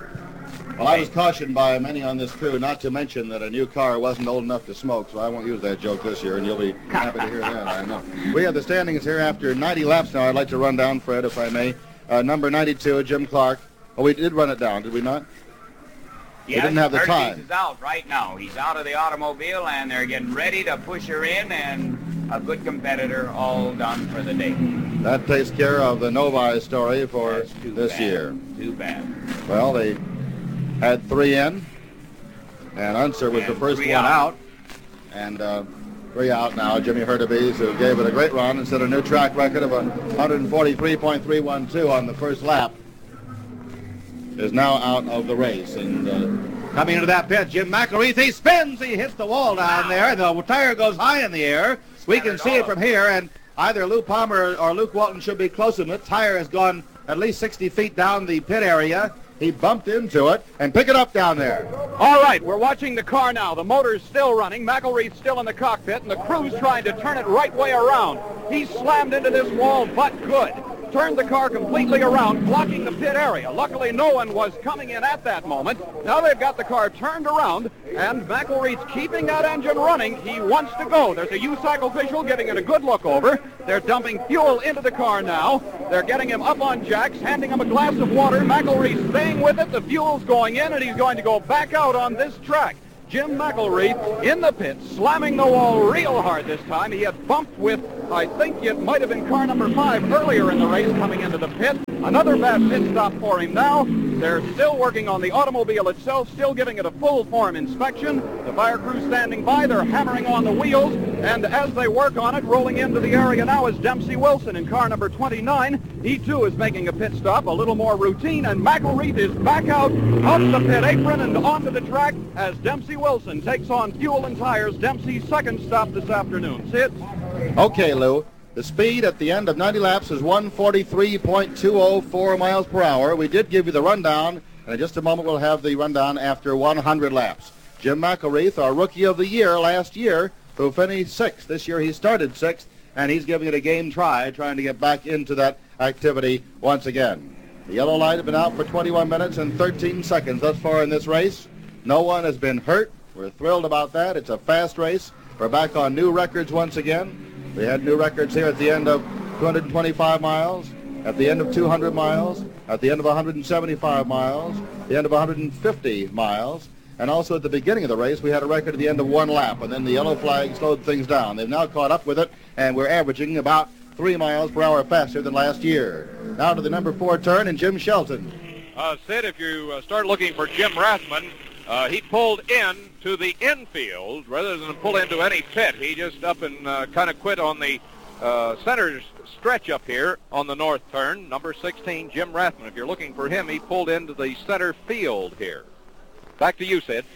B: Well, I was cautioned by many on this crew not to mention that a new car wasn't old enough to smoke, so I won't use that joke this year, and you'll be happy to hear that, I know. We have the standings here after 90 laps now. I'd like to run down, Fred, if I may. Number 92, Jim Clark. Oh, we did run it down, did we not?
E: Yeah,
B: we didn't have the time.
E: Is out right now. He's out of the automobile, and they're getting ready to push her in, and a good competitor all done for the day.
B: That takes care of the Novi story for this year.
E: Too bad.
B: Well, they had 3 in, and Unser was the first one out. And 3 out now. Jimmy Hurtubise, who gave it a great run and set a new track record of 143.312 on the first lap, is now out of the race. And coming into that pit, Jim McElreath spins. He hits the wall down there. The tire goes high in the air. We can see it from here, and either Lou Palmer or Luke Walton should be close to it. The tire has gone at least 60 feet down the pit area. He bumped into it and pick it up down there.
D: All right, we're watching the car now. The motor's still running. McElreath's still in the cockpit, and the crew's trying to turn it right way around. He's slammed into this wall, but good. turned the car completely around, blocking the pit area. Luckily, no one was coming in at that moment. Now they've got the car turned around, and McElreath's keeping that engine running. He wants to go. There's a USAC official giving it a good look over. They're dumping fuel into the car now. They're getting him up on jacks, handing him a glass of water. McElreath's staying with it. The fuel's going in, and he's going to go back out on this track. Jim McElreath in the pit, slamming the wall real hard this time. He had bumped with, I think it might have been car number 5 earlier in the race coming into the pit. Another bad pit stop for him now. They're still working on the automobile itself, still giving it a full form inspection. The fire crew standing by, they're hammering on the wheels, and as they work on it, rolling into the area now is Dempsey Wilson in car number 29. He too is making a pit stop, a little more routine, and McElreath is back out the pit apron and onto the track as Dempsey Wilson takes on fuel and tires. Dempsey's second stop this afternoon. Sid?
B: Okay, Lou. The speed at the end of 90 laps is 143.204 miles per hour. We did give you the rundown, and in just a moment we'll have the rundown after 100 laps. Jim McElreath, our Rookie of the Year last year, who finished 6th. This year he started 6th, and he's giving it a game trying to get back into that activity once again. The yellow light has been out for 21 minutes and 13 seconds thus far in this race. No one has been hurt. We're thrilled about that. It's a fast race. We're back on new records once again. We had new records here at the end of 225 miles, at the end of 200 miles, at the end of 175 miles, the end of 150 miles, and also at the beginning of the race we had a record at the end of 1 lap, and then the yellow flag slowed things down. They've now caught up with it, and we're averaging about 3 miles per hour faster than last year. Now to the number 4 turn, and Jim Shelton.
G: Sid, if you start looking for Jim Rathman, he pulled in to the infield rather than pull into any pit. He just up and kind of quit on the center stretch up here on the north turn. Number 16, Jim Rathman. If you're looking for him, he pulled into the center field here. Back to you, Sid.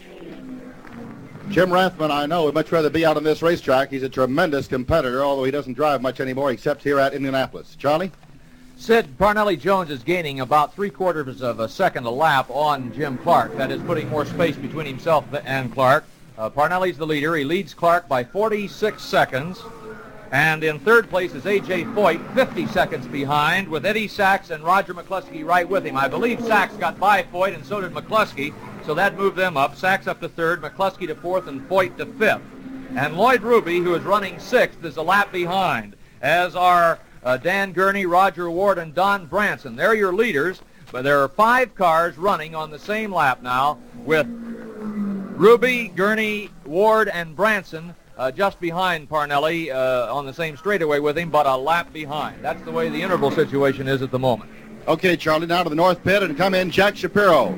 B: Jim Rathman, I know, would much rather be out on this racetrack. He's a tremendous competitor, although he doesn't drive much anymore except here at Indianapolis. Charlie?
A: Sid, Parnelli Jones is gaining about 3/4 of a second a lap on Jim Clark. That is putting more space between himself and Clark. Parnelli's the leader. He leads Clark by 46 seconds. And in third place is A.J. Foyt, 50 seconds behind, with Eddie Sachs and Roger McCluskey right with him. I believe Sachs got by Foyt, and so did McCluskey, so that moved them up. Sachs up to third, McCluskey to fourth, and Foyt to fifth. And Lloyd Ruby, who is running sixth, is a lap behind, as are Dan Gurney, Roger Ward, and Don Branson. They're your leaders, but there are 5 cars running on the same lap now, with Ruby, Gurney, Ward, and Branson just behind Parnelli on the same straightaway with him, but a lap behind. That's the way the interval situation is at the moment.
B: Okay, Charlie, now to the north pit, and come in Jack Shapiro.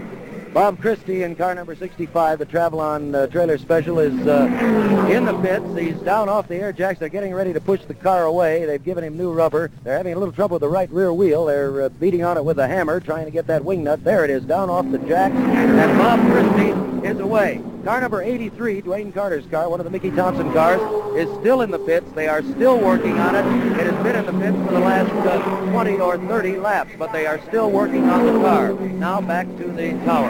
C: Bob Christie in car number 65, the Travelon trailer special, is in the pits. He's down off the air jacks. They're getting ready to push the car away. They've given him new rubber. They're having a little trouble with the right rear wheel. They're beating on it with a hammer, trying to get that wing nut. There it is, down off the jacks, and Bob Christie is away. Car number 83, Dwayne Carter's car, one of the Mickey Thompson cars, is still in the pits. They are still working on it. It has been in the pits for the last 20 or 30 laps, but they are still working on the car. Now back to the tower.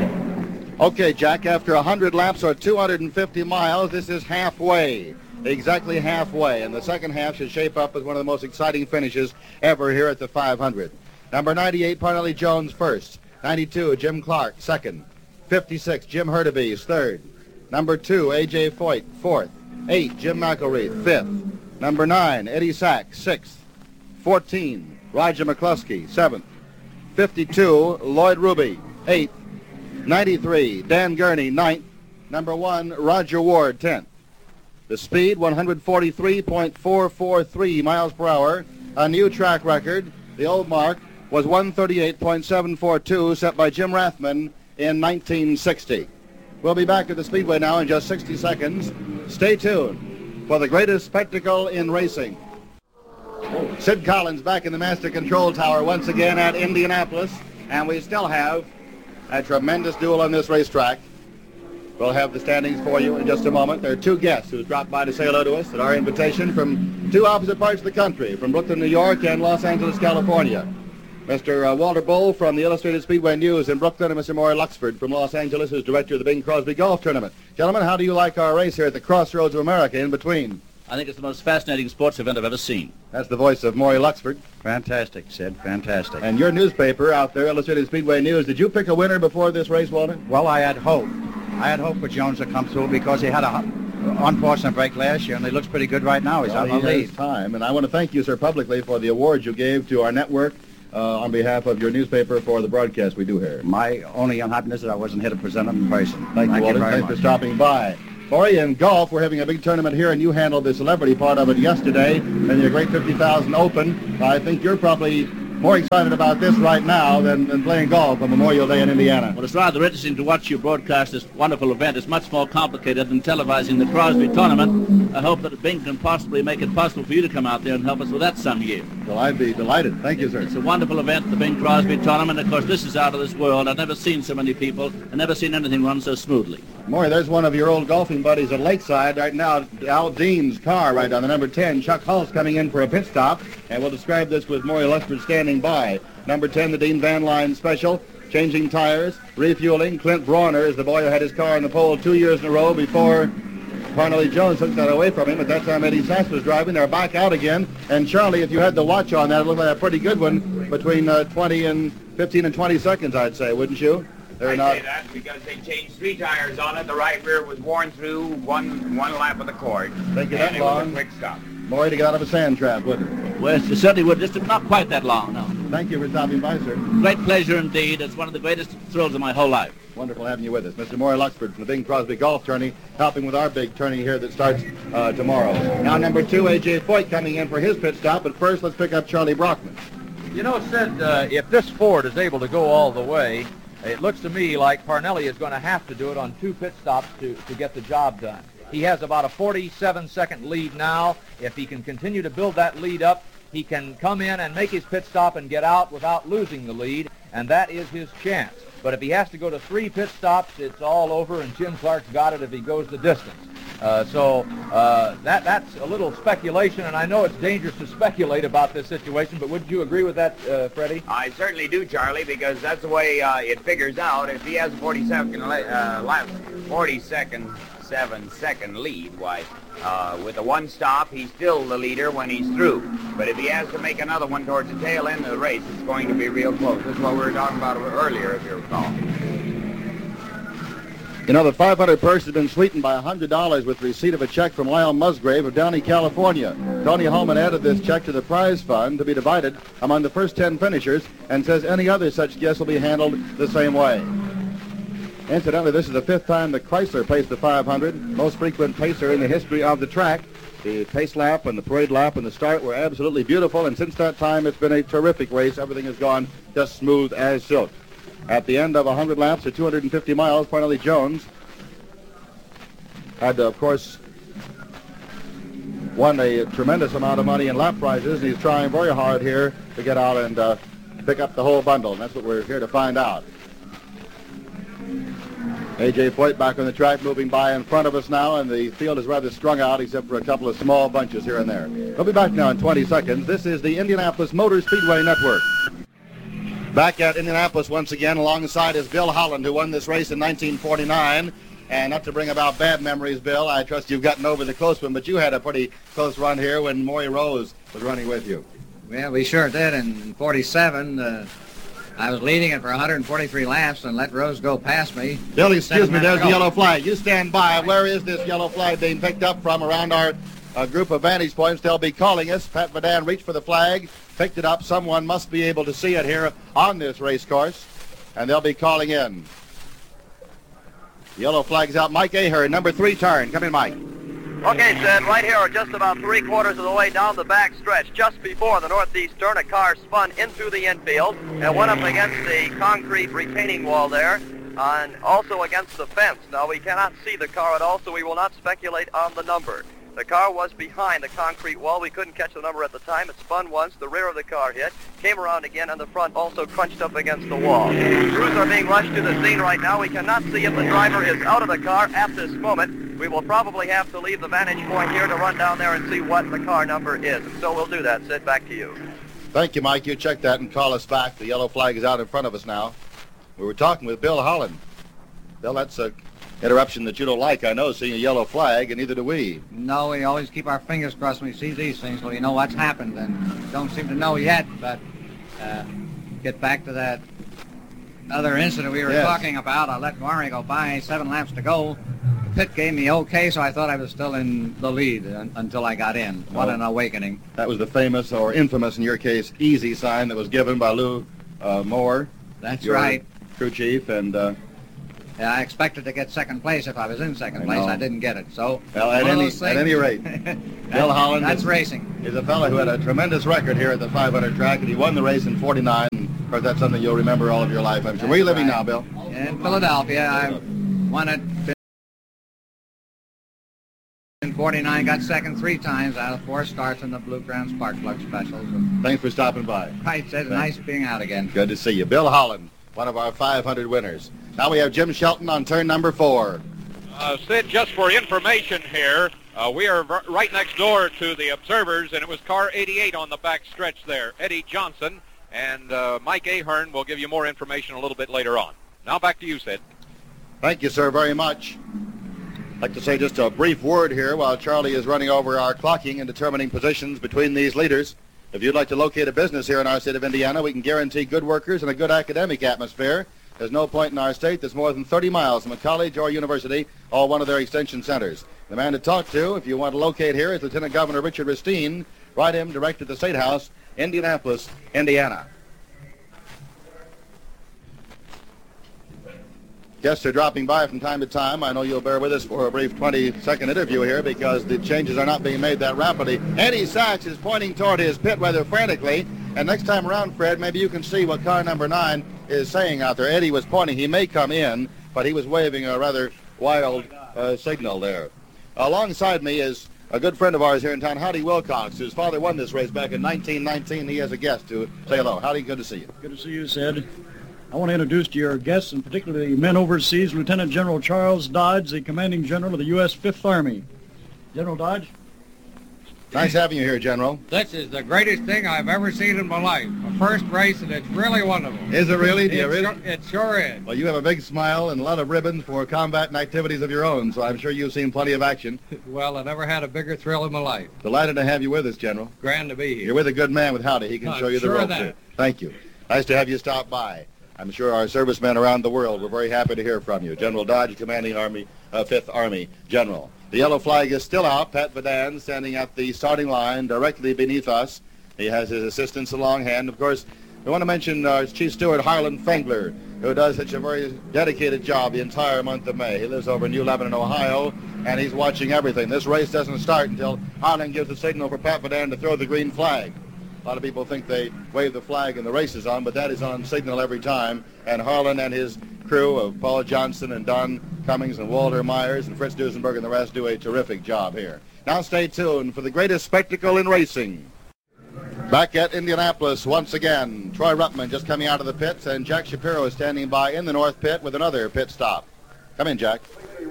B: Okay, Jack, after 100 laps or 250 miles, this is halfway, exactly halfway, and the second half should shape up as one of the most exciting finishes ever here at the 500. Number 98, Parnelli Jones first. 92, Jim Clark second. 56, Jim Hurtubise third. Number 2, A.J. Foyt fourth. 8, Jim McElreath fifth. Number 9, Eddie Sachs sixth. 14, Roger McCluskey seventh. 52, Lloyd Ruby eighth. 93, Dan Gurney ninth. Number 1, Roger Ward 10th. The speed, 143.443 miles per hour, a new track record. The old mark was 138.742, set by Jim Rathman in 1960. We'll be back at the Speedway now in just 60 seconds. Stay tuned for the greatest spectacle in racing. Sid Collins back in the Master Control Tower once again at Indianapolis, and we still have a tremendous duel on this racetrack. We'll have the standings for you in just a moment. There are 2 guests who dropped by to say hello to us at our invitation from 2 opposite parts of the country, from Brooklyn, New York, and Los Angeles, California. Mr. Walter Bull from the Illustrated Speedway News in Brooklyn, and Mr. Maury Luxford from Los Angeles, who's director of the Bing Crosby Golf Tournament. Gentlemen, how do you like our race here at the Crossroads of America in between?
N: I think it's the most fascinating sports event I've ever seen.
B: That's the voice of Maury Luxford.
N: Fantastic, Sid, fantastic.
B: And your newspaper out there, Illustrated Speedway News, did you pick a winner before this race, Walter?
O: Well, I had hope. I had hope for Jones to come through because he had a unfortunate break last year, and he looks pretty good right now. He's on the lead.
B: Has time, and I want to thank you, sir, publicly for the award you gave to our network on behalf of your newspaper for the broadcast we do here.
O: My only unhappiness is I wasn't here to present him in person.
B: Thank you, Walter. Thanks for stopping by. Maury, in golf, we're having a big tournament here, and you handled the celebrity part of it yesterday in your great 50,000 Open. I think you're probably more excited about this right now than playing golf on Memorial Day in Indiana.
N: Well, it's rather interesting to watch you broadcast this wonderful event. It's much more complicated than televising the Crosby tournament. I hope that Bing can possibly make it possible for you to come out there and help us with that some year.
B: Well, I'd be delighted. Thank you, sir.
N: It's a wonderful event, the Bing Crosby tournament. Of course, this is out of this world. I've never seen so many people. I've never seen anything run so smoothly.
B: Maury, there's one of your old golfing buddies at Lakeside right now, Al Dean's car right on the number 10. Chuck Hull's coming in for a pit stop, and we'll describe this with Maury Luxford standing by. Number 10, the Dean Van Line Special, changing tires, refueling. Clint Brawner is the boy who had his car on the pole 2 years in a row before Parnelli Jones took that away from him. At that time, Eddie Sass was driving. They're back out again. And Charlie, if you had the watch on that, it looked like a pretty good one between 15 and 20 seconds, I'd say, wouldn't you?
E: I'd say that because they changed 3 tires on it. The right rear was worn through one lap of the cord.
B: Think you that
E: long?
B: long?
E: It was a quick stop.
B: Maury, to get out of a sand trap, wouldn't it?
N: Well, it certainly would. Just not quite that long, no.
B: Thank you for stopping by, sir.
N: Great pleasure indeed. It's one of the greatest thrills of my whole life.
B: Wonderful having you with us. Mr. Maury Luxford from the Bing Crosby Golf Tourney, helping with our big tourney here that starts tomorrow. Now, number 2, A.J. Foyt coming in for his pit stop, but first let's pick up Charlie Brockman.
A: You know, Sid, if this Ford is able to go all the way, it looks to me like Parnelli is going to have to do it on 2 pit stops to get the job done. He has about a 47-second lead now. If he can continue to build that lead up, he can come in and make his pit stop and get out without losing the lead, and that is his chance. But if he has to go to 3 pit stops, it's all over, and Jim Clark's got it if he goes the distance. That's a little speculation, and I know it's dangerous to speculate about this situation, but would you agree with that, Freddie?
E: I certainly do, Charlie, because that's the way it figures out. If he has a 47-second lead, why, with the 1 stop, he's still the leader when he's through. But if he has to make another one towards the tail end of the race, it's going to be real close. That's what we were talking about earlier, if you recall.
B: You know, the 500 purse has been sweetened by $100 with receipt of a check from Lyle Musgrave of Downey, California. Tony Holman added this check to the prize fund to be divided among the first 10 finishers and says any other such guest will be handled the same way. Incidentally, this is the 5th time that Chrysler paced the 500, most frequent pacer in the history of the track. The pace lap and the parade lap and the start were absolutely beautiful, and since that time it's been a terrific race. Everything has gone just smooth as silk. At the end of 100 laps or 250 miles, Parnelli Jones had, of course, won a tremendous amount of money in lap prizes, and he's trying very hard here to get out and pick up the whole bundle, and that's what we're here to find out. A.J. Foyt back on the track, moving by in front of us now, and the field is rather strung out except for a couple of small bunches here and there. We'll be back now in 20 seconds. This is the Indianapolis Motor Speedway Network. Back at Indianapolis once again, alongside is Bill Holland, who won this race in 1949. And not to bring about bad memories, Bill, I trust you've gotten over the close one, but you had a pretty close run here when Maury Rose was running with you.
P: Well, we sure did. In 47, I was leading it for 143 laps and let Rose go past me.
B: Bill, excuse me, there's the yellow flag. You stand by. Where is this yellow flag being picked up from around our group of vantage points? They'll be calling us. Pat Vadan reached for the flag, picked it up. Someone must be able to see it here on this race course, and they'll be calling in. Yellow flag's out. Mike Ahern, number 3 turn. Come in, Mike.
C: Okay, Sid, right here, we're just about 3/4 of the way down the back stretch. Just before the northeast turn, a car spun into the infield and went up against the concrete retaining wall there and also against the fence. Now, we cannot see the car at all, so we will not speculate on the number. The car was behind the concrete wall. We couldn't catch the number at the time. It spun once, the rear of the car hit, came around again, and the front also crunched up against the wall. Crews are being rushed to the scene right now. We cannot see if the driver is out of the car at this moment. We will probably have to leave the vantage point here to run down there and see what the car number is. And so we'll do that. Sid, back to you.
B: Thank you, Mike. You check that and call us back. The yellow flag is out in front of us now. We were talking with Bill Holland. Bill, that's interruption that you don't like, I know, seeing a yellow flag, and neither do we.
P: No, we always keep our fingers crossed when we see these things, so you know what's happened, and don't seem to know yet, but get back to that other incident we were talking about. I let Murray go by, 7 laps to go. The pit gave me okay, so I thought I was still in the lead until I got in. What an awakening.
B: That was the famous, or infamous in your case, easy sign that was given by Lou Moore.
P: That's right.
B: Crew chief, and...
P: yeah, I expected to get second place if I was in second place. I didn't get it, so...
B: Well, at any rate, Bill Holland...
P: That's racing.
B: Is a fellow who had a tremendous record here at the 500 track, and he won the race in 49. Of course, that's something you'll remember all of your life, I'm sure. Where are you living now, Bill?
P: In Philadelphia. I won it in 49, got second 3 times out of 4 starts in the Blue Crown Spark Plug Specials.
B: Thanks for stopping by.
P: Right, it's nice being out again.
B: Good to see you. Bill Holland, one of our 500 winners. Now we have Jim Shelton on turn number 4.
G: Sid, just for information here, we are right next door to the observers, and it was car 88 on the back stretch there. Eddie Johnson and Mike Ahern will give you more information a little bit later on. Now back to you, Sid.
B: Thank you, sir, very much. I'd like to say just a brief word here while Charlie is running over our clocking and determining positions between these leaders. If you'd like to locate a business here in our state of Indiana, we can guarantee good workers and a good academic atmosphere. There's no point in our state that's more than 30 miles from a college or university or one of their extension centers. The man to talk to, if you want to locate here, is Lieutenant Governor Richard Ristine. Write him direct at the State House, Indianapolis, Indiana. Guests are dropping by from time to time. I know you'll bear with us for a brief 20-second interview here because the changes are not being made that rapidly. Eddie Sachs is pointing toward his pit rather frantically. And next time around, Fred, maybe you can see what car number 9 is saying out there. Eddie was pointing. He may come in, but he was waving a rather wild signal there. Alongside me is a good friend of ours here in town, Howdy Wilcox, whose father won this race back in 1919. He has a guest to say hello. Howdy, good to see you.
Q: Good to see you, Sid. I want to introduce to your guests, and particularly men overseas, Lieutenant General Charles Dodge, the commanding general of the U.S. Fifth Army. General Dodge?
B: Nice having you here, General.
R: This is the greatest thing I've ever seen in my life. My first race, and it's really wonderful.
B: Is it really?
R: It sure is.
B: Well, you have a big smile and a lot of ribbons for combat and activities of your own, so I'm sure you've seen plenty of action.
R: Well, I never had a bigger thrill in my life.
B: Delighted to have you with us, General.
R: Grand to be here.
B: You're with a good man with Howdy. He can show you the ropes here. Thank you. Nice to have you stop by. I'm sure our servicemen around the world were very happy to hear from you. General Dodge, commanding Army, 5th Army General. The yellow flag is still out. Pat Vadan standing at the starting line directly beneath us. He has his assistants along hand. Of course, we want to mention Chief Steward Harlan Fengler, who does such a very dedicated job the entire month of May. He lives over in New Lebanon, Ohio, and he's watching everything. This race doesn't start until Harlan gives the signal for Pat Vadan to throw the green flag. A lot of people think they wave the flag and the race is on, but that is on signal every time. And Harlan and his crew of Paul Johnson and Don Cummings and Walter Myers and Fritz Duesenberg and the rest do a terrific job here. Now stay tuned for the greatest spectacle in racing. Back at Indianapolis once again, Troy Ruttman just coming out of the pits, and Jack Shapiro is standing by in the north pit with another pit stop. Come in, Jack.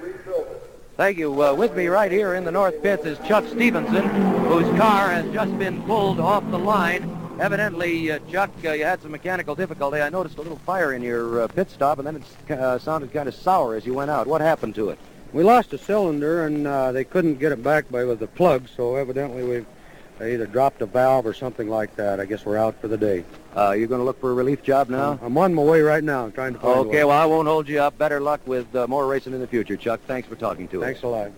C: Thank you. With me right here in the north pits is Chuck Stevenson, whose car has just been pulled off the line. Evidently, Chuck, you had some mechanical difficulty. I noticed a little fire in your pit stop, and then it sounded kind of sour as you went out. What happened to it?
H: We lost a cylinder, and they couldn't get it back with the plug, so evidently we either dropped a valve or something like that. I guess we're out for the day.
C: You're going to look for a relief job now?
H: I'm on my way right now, trying to find one.
C: Okay, well, I won't hold you up. Better luck with more racing in the future, Chuck. Thanks for talking to us.
H: Thanks a lot.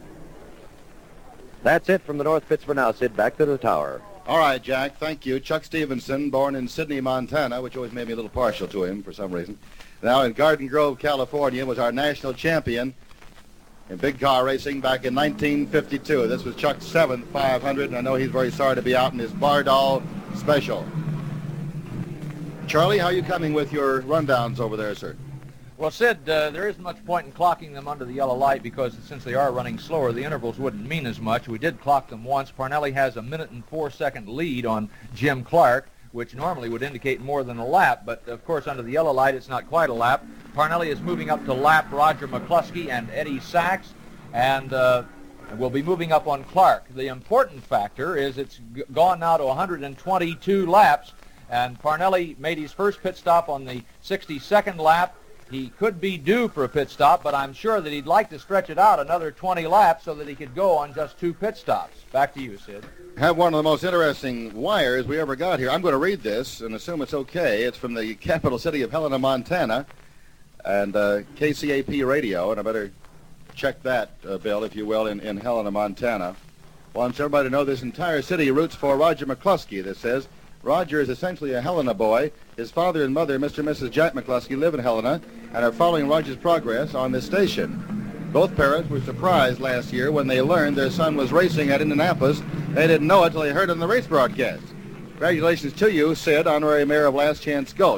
C: That's it from the north pits for now, Sid. Back to the tower.
B: All right, Jack, thank you. Chuck Stevenson, born in Sydney, Montana, which always made me a little partial to him for some reason. Now in Garden Grove, California, was our national champion in big car racing back in 1952. This was Chuck's 7th 500, and I know he's very sorry to be out in his Bardol Special. Charlie, how are you coming with your rundowns over there, sir?
A: Well, Sid, there isn't much point in clocking them under the yellow light because since they are running slower, the intervals wouldn't mean as much. We did clock them once. Parnelli has a 1-and-4-second lead on Jim Clark, which normally would indicate more than a lap, but of course under the yellow light it's not quite a lap. Parnelli is moving up to lap Roger McCluskey and Eddie Sachs, and will be moving up on Clark. The important factor is it's gone now to 122 laps, and Parnelli made his first pit stop on the 62nd lap, He could be due for a pit stop, but I'm sure that he'd like to stretch it out another 20 laps so that he could go on just 2 pit stops. Back to you, Sid.
B: Have one of the most interesting wires we ever got here. I'm going to read this and assume it's okay. It's from the capital city of Helena, Montana, and KCAP radio, and I better check that, Bill, if you will, in Helena, Montana. Wants everybody to know this entire city roots for Roger McCluskey, this says. Roger is essentially a Helena boy. His father and mother, Mr. and Mrs. Jack McCluskey, live in Helena and are following Roger's progress on this station. Both parents were surprised last year when they learned their son was racing at Indianapolis. They didn't know it until they heard it on the race broadcast. Congratulations to you, Sid, honorary mayor of Last Chance Gulch.